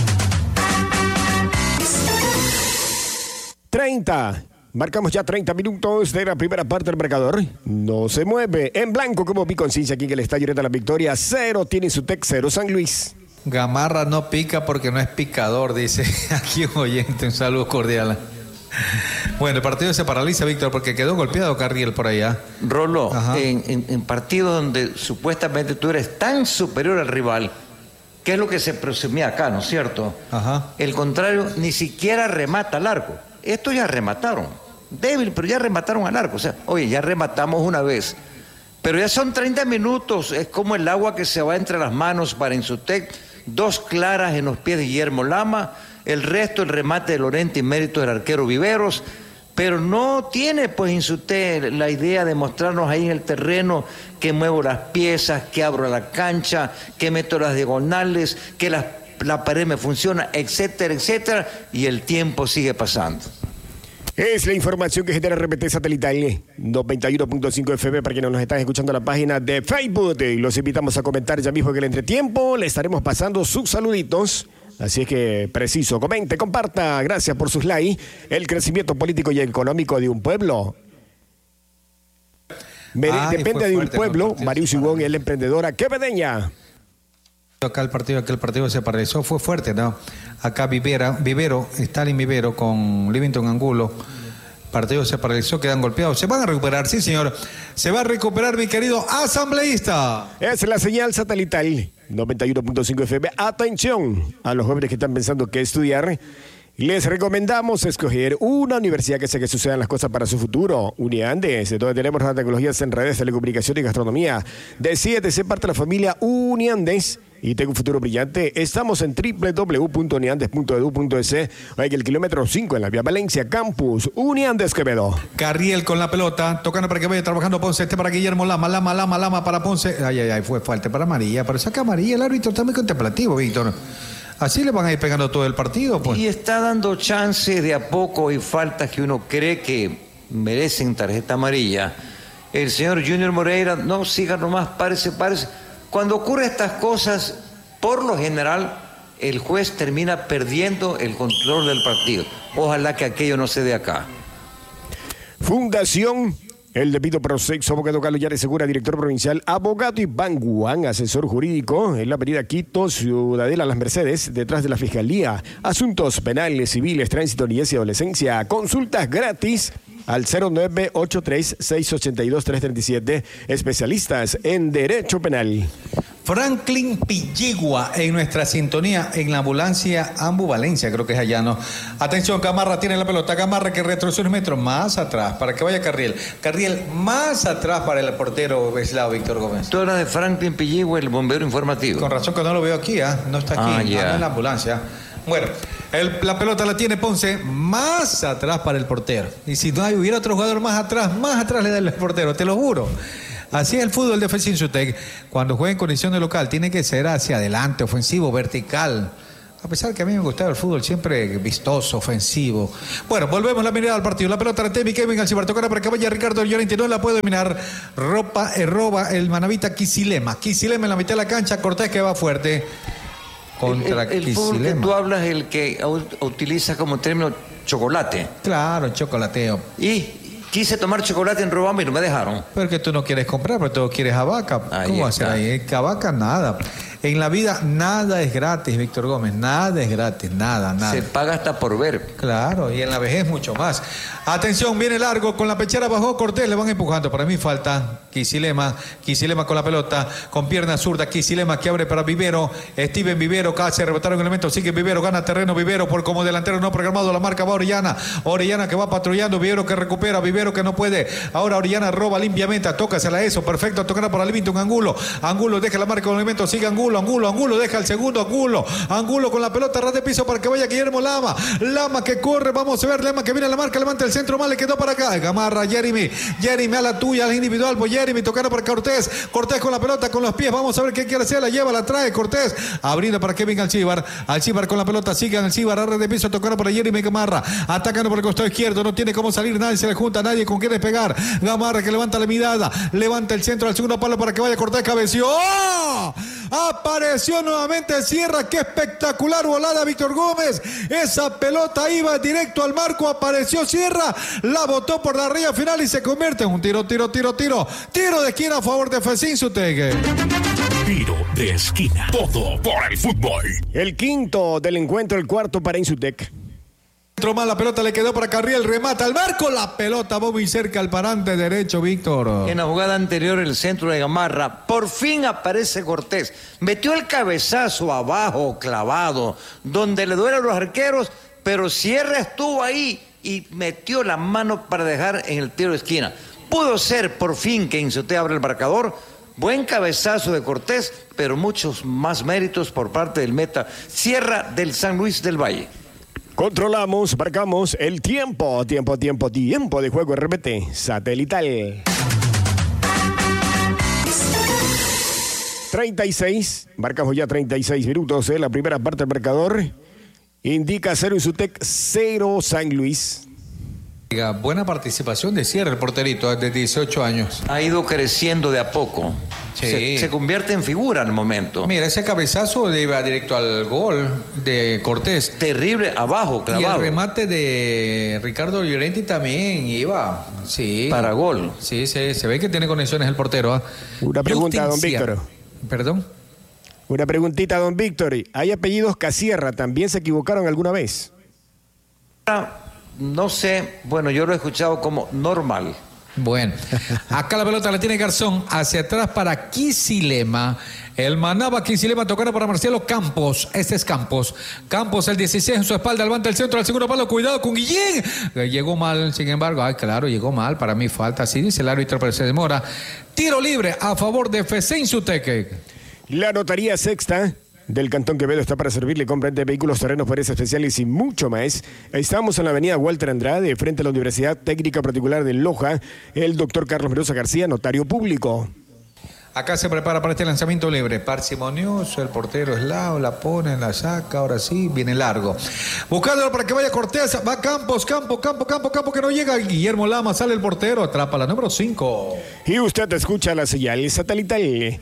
treinta. Marcamos ya treinta minutos de la primera parte del marcador. No se mueve. En blanco como Piconciencia aquí en el Estadio de la Victoria. Cero tiene su Tec, cero San Luis. Gamarra no pica porque no es picador, dice aquí un oyente. Un saludo cordial. Bueno, el partido se paraliza, Víctor, porque quedó golpeado Carriel por allá. Rolo, en, en, en partidos donde supuestamente tú eres tan superior al rival, que es lo que se presumía acá, ¿no es cierto? Ajá. El contrario, ni siquiera remata al arco. Estos ya remataron. Débil, pero ya remataron al arco. O sea, oye, ya rematamos una vez. Pero ya son treinta minutos. Es como el agua que se va entre las manos para Insutec. Dos claras en los pies de Guillermo Lama. El resto, el remate de Llorenti, mérito del arquero Viveros, pero no tiene, pues, Insutec la idea de mostrarnos ahí en el terreno que muevo las piezas, que abro la cancha, que meto las diagonales, que la, la pared me funciona, etcétera, etcétera, y el tiempo sigue pasando. Es la información que genera R P T Satelital noventa y uno punto cinco F M para quienes nos están escuchando en la página de Facebook. Y los invitamos a comentar ya mismo que en el entretiempo le estaremos pasando sus saluditos. Así es que preciso, comente, comparta, gracias por sus likes. El crecimiento político y económico de un pueblo Ay, depende de un pueblo. Marius Ibón, el emprendedora quevedeña. Acá el partido, aquel partido se paralizó, fue fuerte, ¿no? Acá Vivera, Vivero, Stalin Vivero con Livington Angulo. Partido se paralizó, quedan golpeados. Se van a recuperar, sí, señor. Se va a recuperar, mi querido asambleísta. Es la señal satelital noventa y uno punto cinco F M. Atención a los jóvenes que están pensando qué estudiar. Les recomendamos escoger una universidad que hace que sucedan las cosas para su futuro. Uniandes, donde tenemos las tecnologías en redes, telecomunicación y gastronomía. Decídete ser parte de la familia Uniandes y tenga un futuro brillante. Estamos en doble u doble u doble u punto uniandes punto e d u punto e s. Hay el kilómetro cinco en la vía Valencia, Campus Uniandes Quevedo. Carriel con la pelota, tocando para que vaya trabajando Ponce. Este para Guillermo Lama, Lama, Lama, Lama para Ponce. Ay, ay, ay, fue falta para amarilla. Pero saca amarilla, el árbitro está muy contemplativo, Víctor. Así le van a ir pegando todo el partido, pues. Y está dando chance de a poco y faltas que uno cree que merecen tarjeta amarilla. El señor Junior Moreira, no, siga nomás, párese, párese. Cuando ocurren estas cosas, por lo general, el juez termina perdiendo el control del partido. Ojalá que aquello no se dé acá. Fundación El debido proceso, abogado Carlos Yares Segura, director provincial, abogado Iván Guán, asesor jurídico, en la avenida Quito, Ciudadela Las Mercedes, detrás de la Fiscalía. Asuntos penales, civiles, tránsito, niñez y adolescencia. Consultas gratis al cero nueve ocho tres, seis ocho dos, tres tres siete. Especialistas en Derecho Penal. Franklin Pilligua en nuestra sintonía en la ambulancia Ambuvalencia, creo que es allá, ¿no? Atención, Gamarra tiene la pelota, Gamarra que retrocede un metro más atrás para que vaya Carriel. Carriel más atrás para el portero Veslao Víctor Gómez. Tú hablas de Franklin Pilligua, el bombero informativo. Con razón que no lo veo aquí, ¿eh? No está aquí, ah, yeah. anda en la ambulancia. Bueno, el, la pelota la tiene Ponce más atrás para el portero. Y si no hubiera otro jugador más atrás, más atrás le da el portero, te lo juro. Así es el fútbol de F C Insutec. Cuando juega en condición de local, tiene que ser hacia adelante, ofensivo, vertical. A pesar que a mí me gustaba el fútbol siempre vistoso, ofensivo. Bueno, volvemos la mirada al partido. La pelota de Temi, Kevin Alcibar, tocará para que vaya Ricardo Llorenti. No la puede dominar. Ropa, eh, roba el manavita Quisilema. Quisilema en la mitad de la cancha. Cortés que va fuerte contra el, el, el Quisilema. fútbol que tú hablas es el que utiliza como término chocolate. Claro, chocolateo. Y quise tomar chocolate en Robamba y no me dejaron. Pero que tú no quieres comprar, pero tú quieres a vaca. Ahí ¿Cómo va a está. ser ahí? A vaca nada. En la vida nada es gratis, Víctor Gómez, nada es gratis, nada, nada. Se paga hasta por ver. Claro, y en la vejez mucho más. Atención, viene largo, con la pechera bajó Cortés, le van empujando. Para mí falta Kicilema, Kicilema con la pelota, con pierna zurda, Kicilema que abre para Vivero, Steven Vivero, casi rebotaron el elemento, sigue Vivero, gana terreno Vivero por como delantero no programado, la marca va Orellana, Orellana que va patrullando, Vivero que recupera, Vivero que no puede, ahora Orellana roba limpiamente, tócasela eso, perfecto, tocará para Livington Angulo, Angulo deja la marca con el elemento, sigue Angulo, Angulo, Angulo deja el segundo, Angulo, Angulo con la pelota, ras de piso para que vaya Guillermo Lama, Lama que corre, vamos a ver, Lama que viene a la marca, levanta el centro, mal le quedó para acá, Gamarra, Jeremy, Jeremy a la tuya, al individual, pues Jeremy tocando para Cortés, Cortés con la pelota, con los pies, vamos a ver qué quiere hacer, la lleva, la trae Cortés, abriendo para Kevin Alcibar, Alcibar con la pelota, sigue Alcibar, ras de piso, tocando para Jeremy Gamarra, atacando por el costado izquierdo, no tiene cómo salir, nadie se le junta, nadie con quién despegar, Gamarra que levanta la mirada, levanta el centro al segundo palo para que vaya Cortés, cabeció, ¡oh! Apareció nuevamente Sierra, qué espectacular volada Víctor Gómez, esa pelota iba directo al marco, apareció Sierra, la botó por la raya final y se convierte en un tiro, tiro, tiro, tiro, tiro de esquina a favor de Fesinsutegue. Tiro de esquina, todo por el fútbol. El quinto del encuentro, el cuarto para Insutec. Entró mal, la pelota le quedó para Carriel, remata al marco, la pelota va muy cerca al parante derecho, Víctor. En la jugada anterior, el centro de Gamarra, por fin aparece Cortés. Metió el cabezazo abajo, clavado, donde le duelen los arqueros, pero Sierra estuvo ahí y metió la mano para dejar en el tiro de esquina. Pudo ser por fin que Insutec abra el marcador. Buen cabezazo de Cortés, pero muchos más méritos por parte del meta Sierra del San Luis del Valle. Controlamos, marcamos el tiempo, tiempo, tiempo, tiempo de juego R P T satelital. treinta y seis, marcamos ya treinta y seis minutos, ¿eh? La primera parte del marcador indica cero Insutec, cero San Luis. Buena participación de Sierra, el porterito, de dieciocho años. Ha ido creciendo de a poco. Sí. Se, se convierte en figura al momento. Mira, ese cabezazo le iba directo al gol de Cortés. Terrible, abajo, clavado. Y el remate de Ricardo Llorenti también iba, sí. Para gol. Sí, sí, se ve que tiene conexiones el portero. ¿eh? Una pregunta, don Justicia. Víctor. ¿Perdón? Una preguntita, don Víctor. ¿Hay apellidos Casierra? ¿También se equivocaron alguna vez? No sé, bueno, yo lo he escuchado como normal. Bueno, acá la pelota la tiene Garzón, hacia atrás para Kicilema. El Manaba Kicilema tocando para Marcelo Campos. Este es Campos. Campos, el dieciséis en su espalda, levanta el centro al segundo palo. Cuidado con Guillén. Llegó mal, sin embargo. Ay, claro, llegó mal. Para mí falta. Así dice el árbitro, pero se demora. Tiro libre a favor de Fesinsuteque. La notaría sexta del Cantón Quevedo está para servirle, compra de vehículos, terrenos, paredes especiales y mucho más. Estamos en la avenida Walter Andrade, frente a la Universidad Técnica Particular de Loja. El doctor Carlos Mendoza García, notario público. Acá se prepara para este lanzamiento libre. Parsimonioso, el portero es lado, la pone, la saca, ahora sí, viene largo. Buscándolo para que vaya Cortés, va Campos, Campo, Campo, Campo, Campo, que no llega. Guillermo Lama, sale el portero, atrapa la número cinco. Y usted escucha la señal satelital.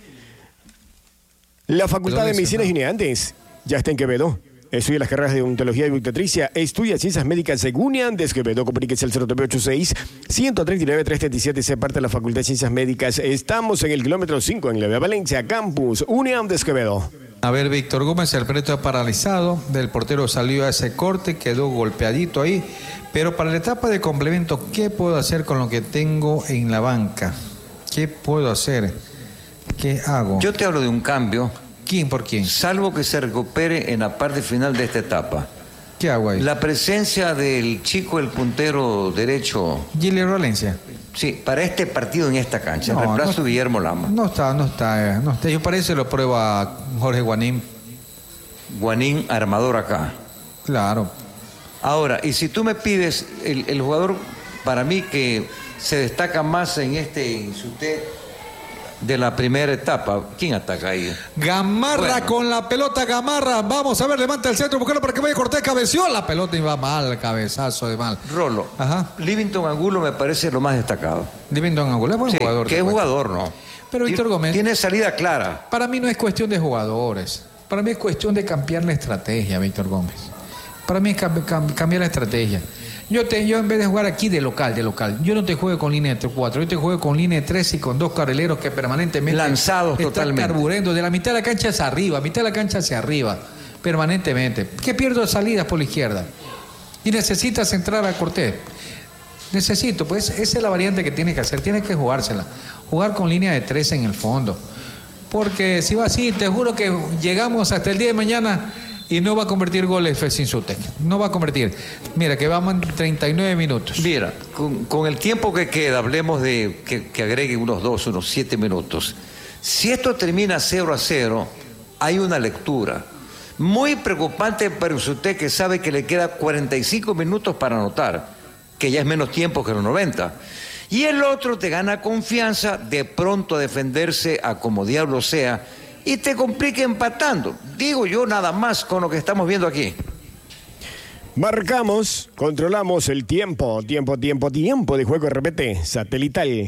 La Facultad de Medicina y Unidades ya está en Quevedo. Estudia las carreras de odontología y obstetricia. Estudia ciencias médicas según Andes Quevedo. Comuníquese al cero nueve ocho seis, uno tres nueve, tres tres siete. Se parte de la Facultad de Ciencias Médicas. Estamos en el kilómetro cinco en la Vía Valencia, Campus Uniandes Quevedo. A ver, Víctor Gómez, el preto paralizado. Del portero salió a ese corte, quedó golpeadito ahí. Pero para la etapa de complemento, ¿qué puedo hacer con lo que tengo en la banca? ¿Qué puedo hacer? ¿Qué hago? Yo te hablo de un cambio. ¿Quién por quién? Salvo que se recupere en la parte final de esta etapa. ¿Qué hago ahí? La presencia del chico, el puntero derecho. Gilles Valencia. Sí, para este partido en esta cancha. No, el reemplazo no, de Guillermo Lama. No está, no está, no está. Yo parece lo prueba Jorge Guanín. Guanín, armador acá. Claro. Ahora, y si tú me pides el, el jugador, para mí que se destaca más en este Insutec de la primera etapa, ¿quién ataca ahí? Gamarra bueno. Con la pelota, Gamarra, vamos a ver, levanta el centro, buscarlo para que vaya Cortés, cabeció, la pelota iba mal, cabezazo de mal. Rolo, ajá. Livington Angulo me parece lo más destacado. Livington Angulo es buen sí, jugador. que es jugador, ¿no? Pero Víctor Gómez tiene salida clara. Para mí no es cuestión de jugadores, para mí es cuestión de cambiar la estrategia, Víctor Gómez. Para mí es cam cam cambiar la estrategia. Yo, te, yo en vez de jugar aquí de local, de local, yo no te juego con línea de cuatro, yo te juego con línea de tres y con dos carrileros que permanentemente... Lanzados están totalmente. carburando de la mitad de la cancha hacia arriba, mitad de la cancha hacia arriba, permanentemente. Que pierdo salidas por la izquierda. Y necesitas entrar a Cortés. Necesito, pues esa es la variante que tienes que hacer, tienes que jugársela. Jugar con línea de tres en el fondo. Porque si va así, te juro que llegamos hasta el día de mañana... Y no va a convertir goles Fesinzútec. No va a convertir. Mira, que vamos en treinta y nueve minutos. Mira, con, con el tiempo que queda, hablemos de que, que agregue unos dos, unos siete minutos. Si esto termina cero a cero, hay una lectura. Muy preocupante para Fesinzútec, que sabe que le queda cuarenta y cinco minutos para anotar, que ya es menos tiempo que los noventa. Y el otro te gana confianza de pronto a defenderse a como diablo sea, y te complica empatando. Digo yo nada más con lo que estamos viendo aquí. Marcamos, controlamos el tiempo, tiempo, tiempo, tiempo de juego, repete, satelital.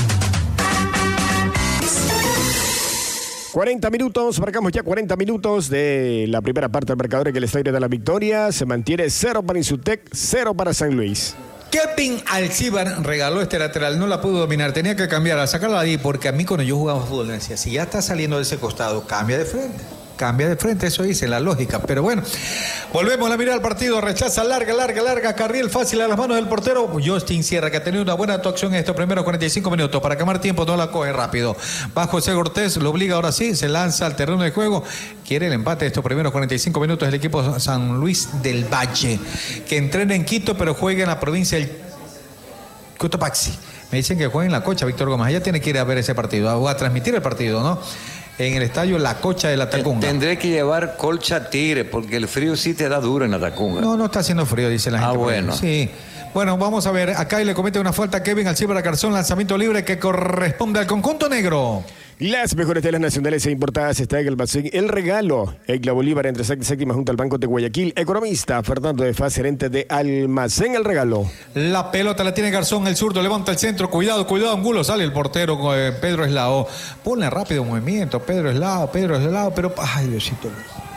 cuarenta minutos, marcamos ya cuarenta minutos de la primera parte del marcador, que el estadio de la victoria se mantiene cero para Fesinzútec, cero para San Luis. Kevin Alcibar regaló este lateral, no la pudo dominar, tenía que cambiar, a sacarla de ahí, porque a mí cuando yo jugaba fútbol me decía, si ya está saliendo de ese costado, cambia de frente, cambia de frente, eso dice la lógica, pero bueno, volvemos a mirar al partido, rechaza larga, larga, larga, carril fácil a las manos del portero, Justin Sierra, que ha tenido una buena actuación en estos primeros cuarenta y cinco minutos, para quemar tiempo no la coge rápido, va José Cortés, lo obliga ahora sí, se lanza al terreno de juego, quiere el empate de estos primeros cuarenta y cinco minutos del equipo San Luis del Valle, que entrena en Quito, pero juega en la provincia del Cotopaxi. Me dicen que juega en La Cocha, Víctor Gómez, allá tiene que ir a ver ese partido, a, a transmitir el partido, ¿no? En el estadio La Cocha de la Tacunga. Tendré que llevar colcha tigre, porque el frío sí te da duro en la Tacunga. No, no está haciendo frío, dice la gente. Ah, bueno. Sí. Bueno, vamos a ver. Acá le comete una falta a Kevin Alcibar a Garzón, lanzamiento libre que corresponde al conjunto negro. Las mejores telas nacionales e importadas está en el almacén El Regalo. Egla Bolívar, entre sexta y séptima, junto al Banco de Guayaquil. Economista Fernando de Faz, gerente de Almacén El Regalo. La pelota la tiene Garzón, el zurdo, levanta el centro. Cuidado, cuidado, Angulo. Sale el portero eh, Pedro Eslao. Ponle rápido movimiento, Pedro Eslao, Pedro Eslao. Pero, ay, Diosito.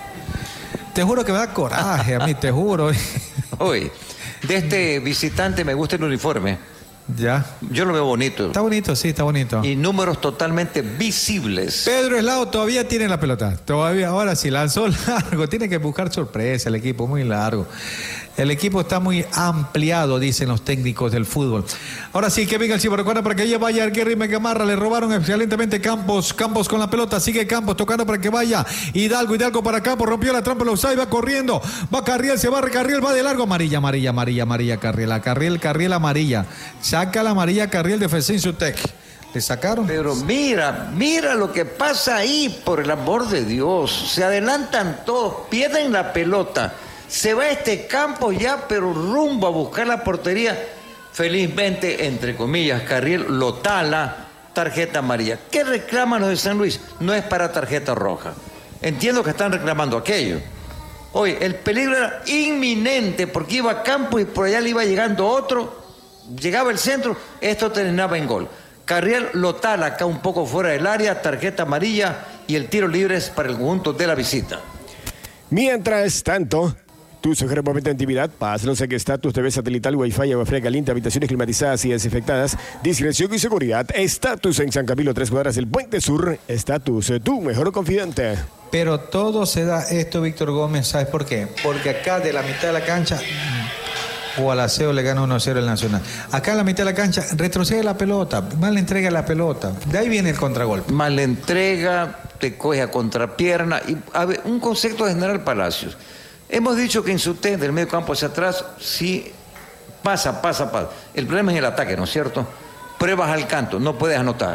Te juro que me da coraje a mí, te juro. Hoy, de este visitante me gusta el uniforme. Ya. Yo lo veo bonito. Está bonito, sí, está bonito. Y números totalmente visibles. Pedro Eslao todavía tiene la pelota. Todavía, ahora sí, lanzó largo. Tiene que buscar sorpresa el equipo, muy largo. El equipo está muy ampliado, dicen los técnicos del fútbol. Ahora sí, que venga el Cibo, recuerda para que ella vaya Arguerri Megamarra, le robaron excelentemente Campos, Campos con la pelota, sigue Campos tocando para que vaya Hidalgo, Hidalgo para Campos, rompió la trampa, lo usa y va corriendo, va Carriel, se va Carriel, va de largo, amarilla, amarilla, amarilla, amarilla, Carriel, a Carriel, Carriel, amarilla, saca la amarilla Carriel de Fesinzútec. ¿Le sacaron? Pero mira, mira lo que pasa ahí, por el amor de Dios, se adelantan todos, pierden la pelota. Se va a este campo ya, pero rumbo a buscar la portería. Felizmente, entre comillas, Carriel lo tala, tarjeta amarilla. ¿Qué reclaman los de San Luis? No es para tarjeta roja. Entiendo que están reclamando aquello. Oye, el peligro era inminente porque iba a campo y por allá le iba llegando otro. Llegaba el centro, esto terminaba en gol. Carriel lo tala acá un poco fuera del área, tarjeta amarilla y el tiro libre es para el conjunto de la visita. Mientras tanto, tu sugiere momento de intimidad, paz, no sé qué estatus, T V satelital, wifi, agua fría caliente, habitaciones climatizadas y desinfectadas, discreción y seguridad, estatus en San Camilo, tres cuadras del Puente Sur, estatus, tu mejor confidente. Pero todo se da esto, Víctor Gómez, ¿sabes por qué? Porque acá de la mitad de la cancha, Gualaceo le gana uno a cero el Nacional. Acá en la mitad de la cancha, retrocede la pelota, mal entrega la pelota, de ahí viene el contragolpe. Mal entrega, te coge a contrapierna, y a ver, un concepto de General Palacios. Hemos dicho que en su T, del medio campo hacia atrás, sí pasa, pasa, pasa. El problema es el ataque, ¿no es cierto? Pruebas al canto, no puedes anotar.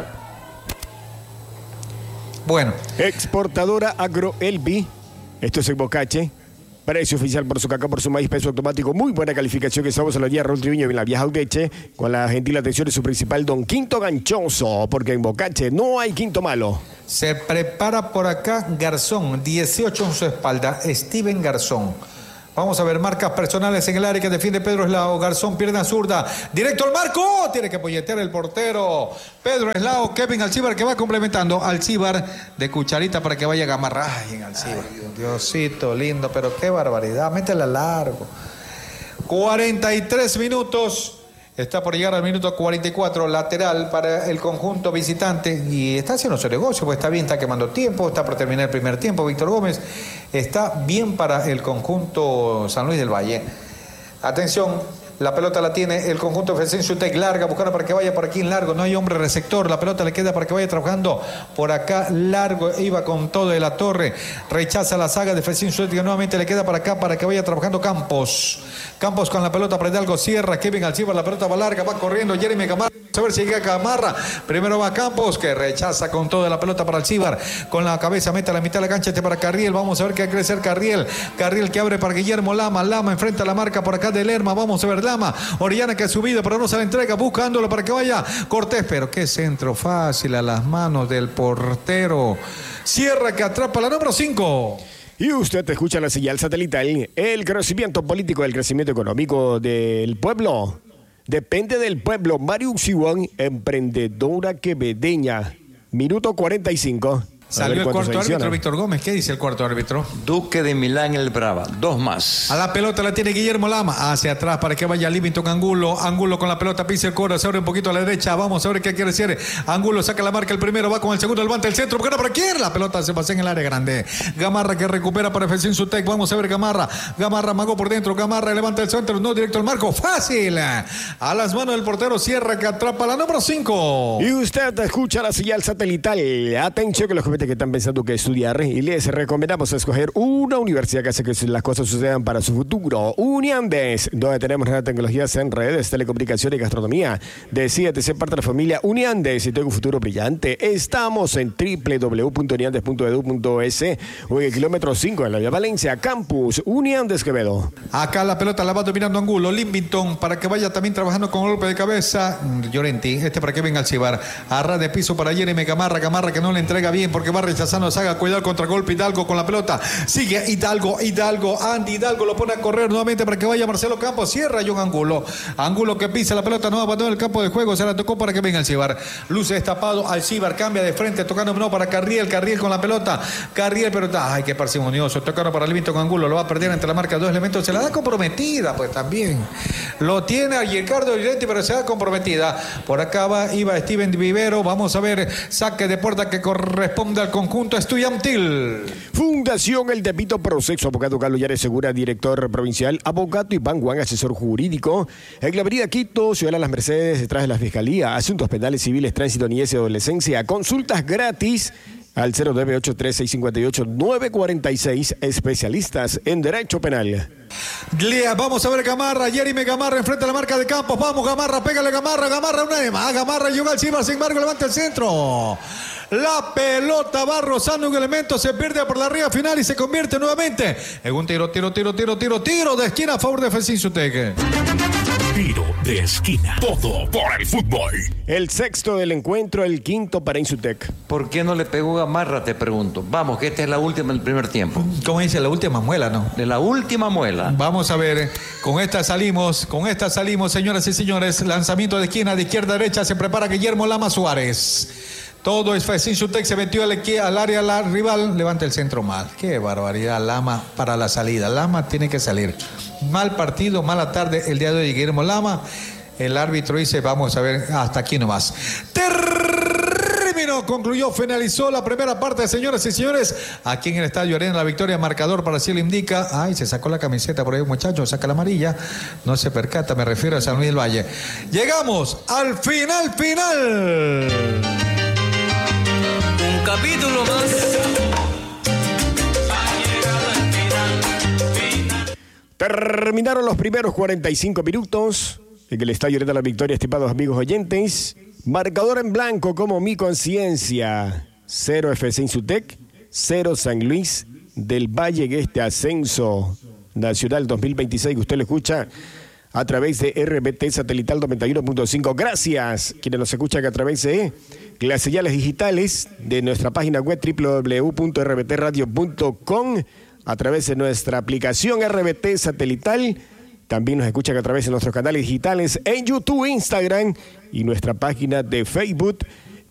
Bueno. Exportadora Agroelbi, esto es en Bocache. Precio oficial por su cacao, por su maíz, peso automático. Muy buena calificación. Estamos en la vía Raúl Triviño en la vieja Udeche, con la gentil atención de su principal don Quinto Ganchoso, porque en Bocache no hay quinto malo. Se prepara por acá Garzón, dieciocho en su espalda, Steven Garzón. Vamos a ver marcas personales en el área que defiende Pedro Eslao. Garzón, pierna zurda, directo al marco, tiene que polletear el portero. Pedro Eslao, Kevin Alcibar que va complementando. Alcibar de cucharita para que vaya a Gamarra. Ay, en Alcibar. Ay, Diosito lindo, pero qué barbaridad, métela largo. cuarenta y tres minutos. Está por llegar al minuto cuarenta y cuatro, lateral para el conjunto visitante. Y está haciendo su negocio, pues está bien, está quemando tiempo, está por terminar el primer tiempo. Víctor Gómez está bien para el conjunto San Luis del Valle. Atención. La pelota la tiene el conjunto F C Insutec, larga, buscando para que vaya por aquí en largo, no hay hombre receptor, la pelota le queda para que vaya trabajando por acá, largo, iba con todo de la torre, rechaza la saga de F C Insutec, nuevamente le queda para acá para que vaya trabajando Campos, Campos con la pelota, prende algo, cierra, Kevin Alcibar, la pelota va larga, va corriendo, Jeremy Gamarra, a ver si llega Gamarra, primero va Campos, que rechaza con todo de la pelota para Alcibar, con la cabeza mete a la mitad de la cancha, este para Carriel, vamos a ver qué va a crecer Carriel, Carriel que abre para Guillermo Lama, Lama enfrenta a la marca por acá de Lerma, vamos a ver Lama, Orellana que ha subido, pero no se la entrega, buscándolo para que vaya Cortés, pero qué centro fácil a las manos del portero. Sierra que atrapa la número cinco. Y usted escucha la señal satelital. El crecimiento político, el crecimiento económico del pueblo depende del pueblo. Mario Uxiwán, emprendedora quevedeña. Minuto cuarenta y cinco. Salió el cuarto árbitro, Víctor Gómez. ¿Qué dice el cuarto árbitro? Duque de Milán, el Brava. Dos más. A la pelota la tiene Guillermo Lama. Hacia atrás para que vaya Livington Angulo. Angulo con la pelota, pisa el coro, se abre un poquito a la derecha. Vamos a ver qué quiere decir. Angulo saca la marca el primero, va con el segundo, levanta el centro. ¿Por qué no? ¿Para quién? La pelota se pasa en el área grande. Gamarra que recupera para F C Insutec. Vamos a ver Gamarra. Gamarra magó por dentro. Gamarra levanta el centro. No, directo al marco. Fácil. A las manos del portero Sierra que atrapa la número cinco. Y usted escucha la señal satelital. Atención que los jóvenes que están pensando que estudiar y les recomendamos escoger una universidad que hace que las cosas sucedan para su futuro. Uniandes, donde tenemos tecnologías en redes, telecomunicación y gastronomía. Decídete ser parte de la familia Uniandes y tenga un futuro brillante. Estamos en doble u doble u doble u punto uniandes punto edu punto es o en el kilómetro cinco en la Vía Valencia, Campus Uniandes Quevedo. Acá la pelota la va dominando Angulo, Livington para que vaya también trabajando con golpe de cabeza. Llorenti, este para que venga Alcibar. Arra de piso para Jeremy Gamarra, Gamarra que no le entrega bien porque va rechazando Saga, cuidado contra golpe Hidalgo con la pelota, sigue Hidalgo, Hidalgo, Andy Hidalgo lo pone a correr nuevamente para que vaya Marcelo Campos, cierra John Angulo, Angulo que pisa la pelota, no abandona el campo de juego, se la tocó para que venga Alcibar, luce destapado, Alcibar cambia de frente, tocando no para Carriel, Carriel con la pelota, Carriel pero ay qué parsimonioso, tocando para Livington Angulo, lo va a perder entre la marca dos elementos, se la da comprometida pues también, lo tiene a Ricardo Llorenti pero se da comprometida, por acá va, iba Steven Vivero, vamos a ver, saque de puerta que corresponde al conjunto estudiantil. Fundación El Debito Proceso, abogado Carlos Yares Segura, director provincial, abogado Iván Juan, asesor jurídico, en la avenida Quito, Ciudad de las Mercedes, detrás de la Fiscalía, asuntos penales, civiles, tránsito, niñez y adolescencia, consultas gratis al cero nueve ocho tres seis cinco ocho nueve cuatro seis, especialistas en derecho penal. Vamos a ver Gamarra, Jeremy Gamarra enfrente a la marca de Campos, vamos Gamarra, pégale Gamarra, Gamarra una de más, Gamarra llega al Cibar, sin embargo levanta el centro. La pelota va rozando un elemento, se pierde por la arriba final y se convierte nuevamente en un tiro, tiro, tiro, tiro, tiro, tiro de esquina a favor de F C Insutec. Tiro de esquina. Todo por el fútbol. El sexto del encuentro, el quinto para Insutec. ¿Por qué no le pegó Gamarra? Te pregunto. Vamos, que esta es la última del primer tiempo. ¿Cómo dice? La última muela, ¿no? De la última muela. Vamos a ver, con esta salimos, con esta salimos, señoras y señores. Lanzamiento de esquina de izquierda a derecha, se prepara Guillermo Lama Suárez. Todo es F C Insutec, se metió al, al área la rival, levanta el centro mal. Qué barbaridad, Lama para la salida. Lama tiene que salir. Mal partido, mala tarde el día de hoy Guillermo Lama. El árbitro dice, vamos a ver, hasta aquí nomás. Terminó, concluyó, finalizó la primera parte, señoras y señores. Aquí en el Estadio Arena, la victoria, marcador para sí lo indica. Ay, se sacó la camiseta por ahí un muchacho, saca la amarilla. No se percata, me refiero a San Luis del Valle. Llegamos al final, final. Un capítulo más. Terminaron los primeros cuarenta y cinco minutos en el Estadio de la Victoria, estimados amigos oyentes. Marcador en blanco como mi conciencia. Cero F C Insutec, cero San Luis del Valle en este ascenso nacional dos mil veintiséis que usted lo escucha a través de R B T Satelital noventa y uno punto cinco. Gracias quienes nos escuchan a través de las señales digitales de nuestra página web doble u doble u doble u punto r b t radio punto com, a través de nuestra aplicación R B T Satelital. También nos escuchan a través de nuestros canales digitales en YouTube, Instagram y nuestra página de Facebook.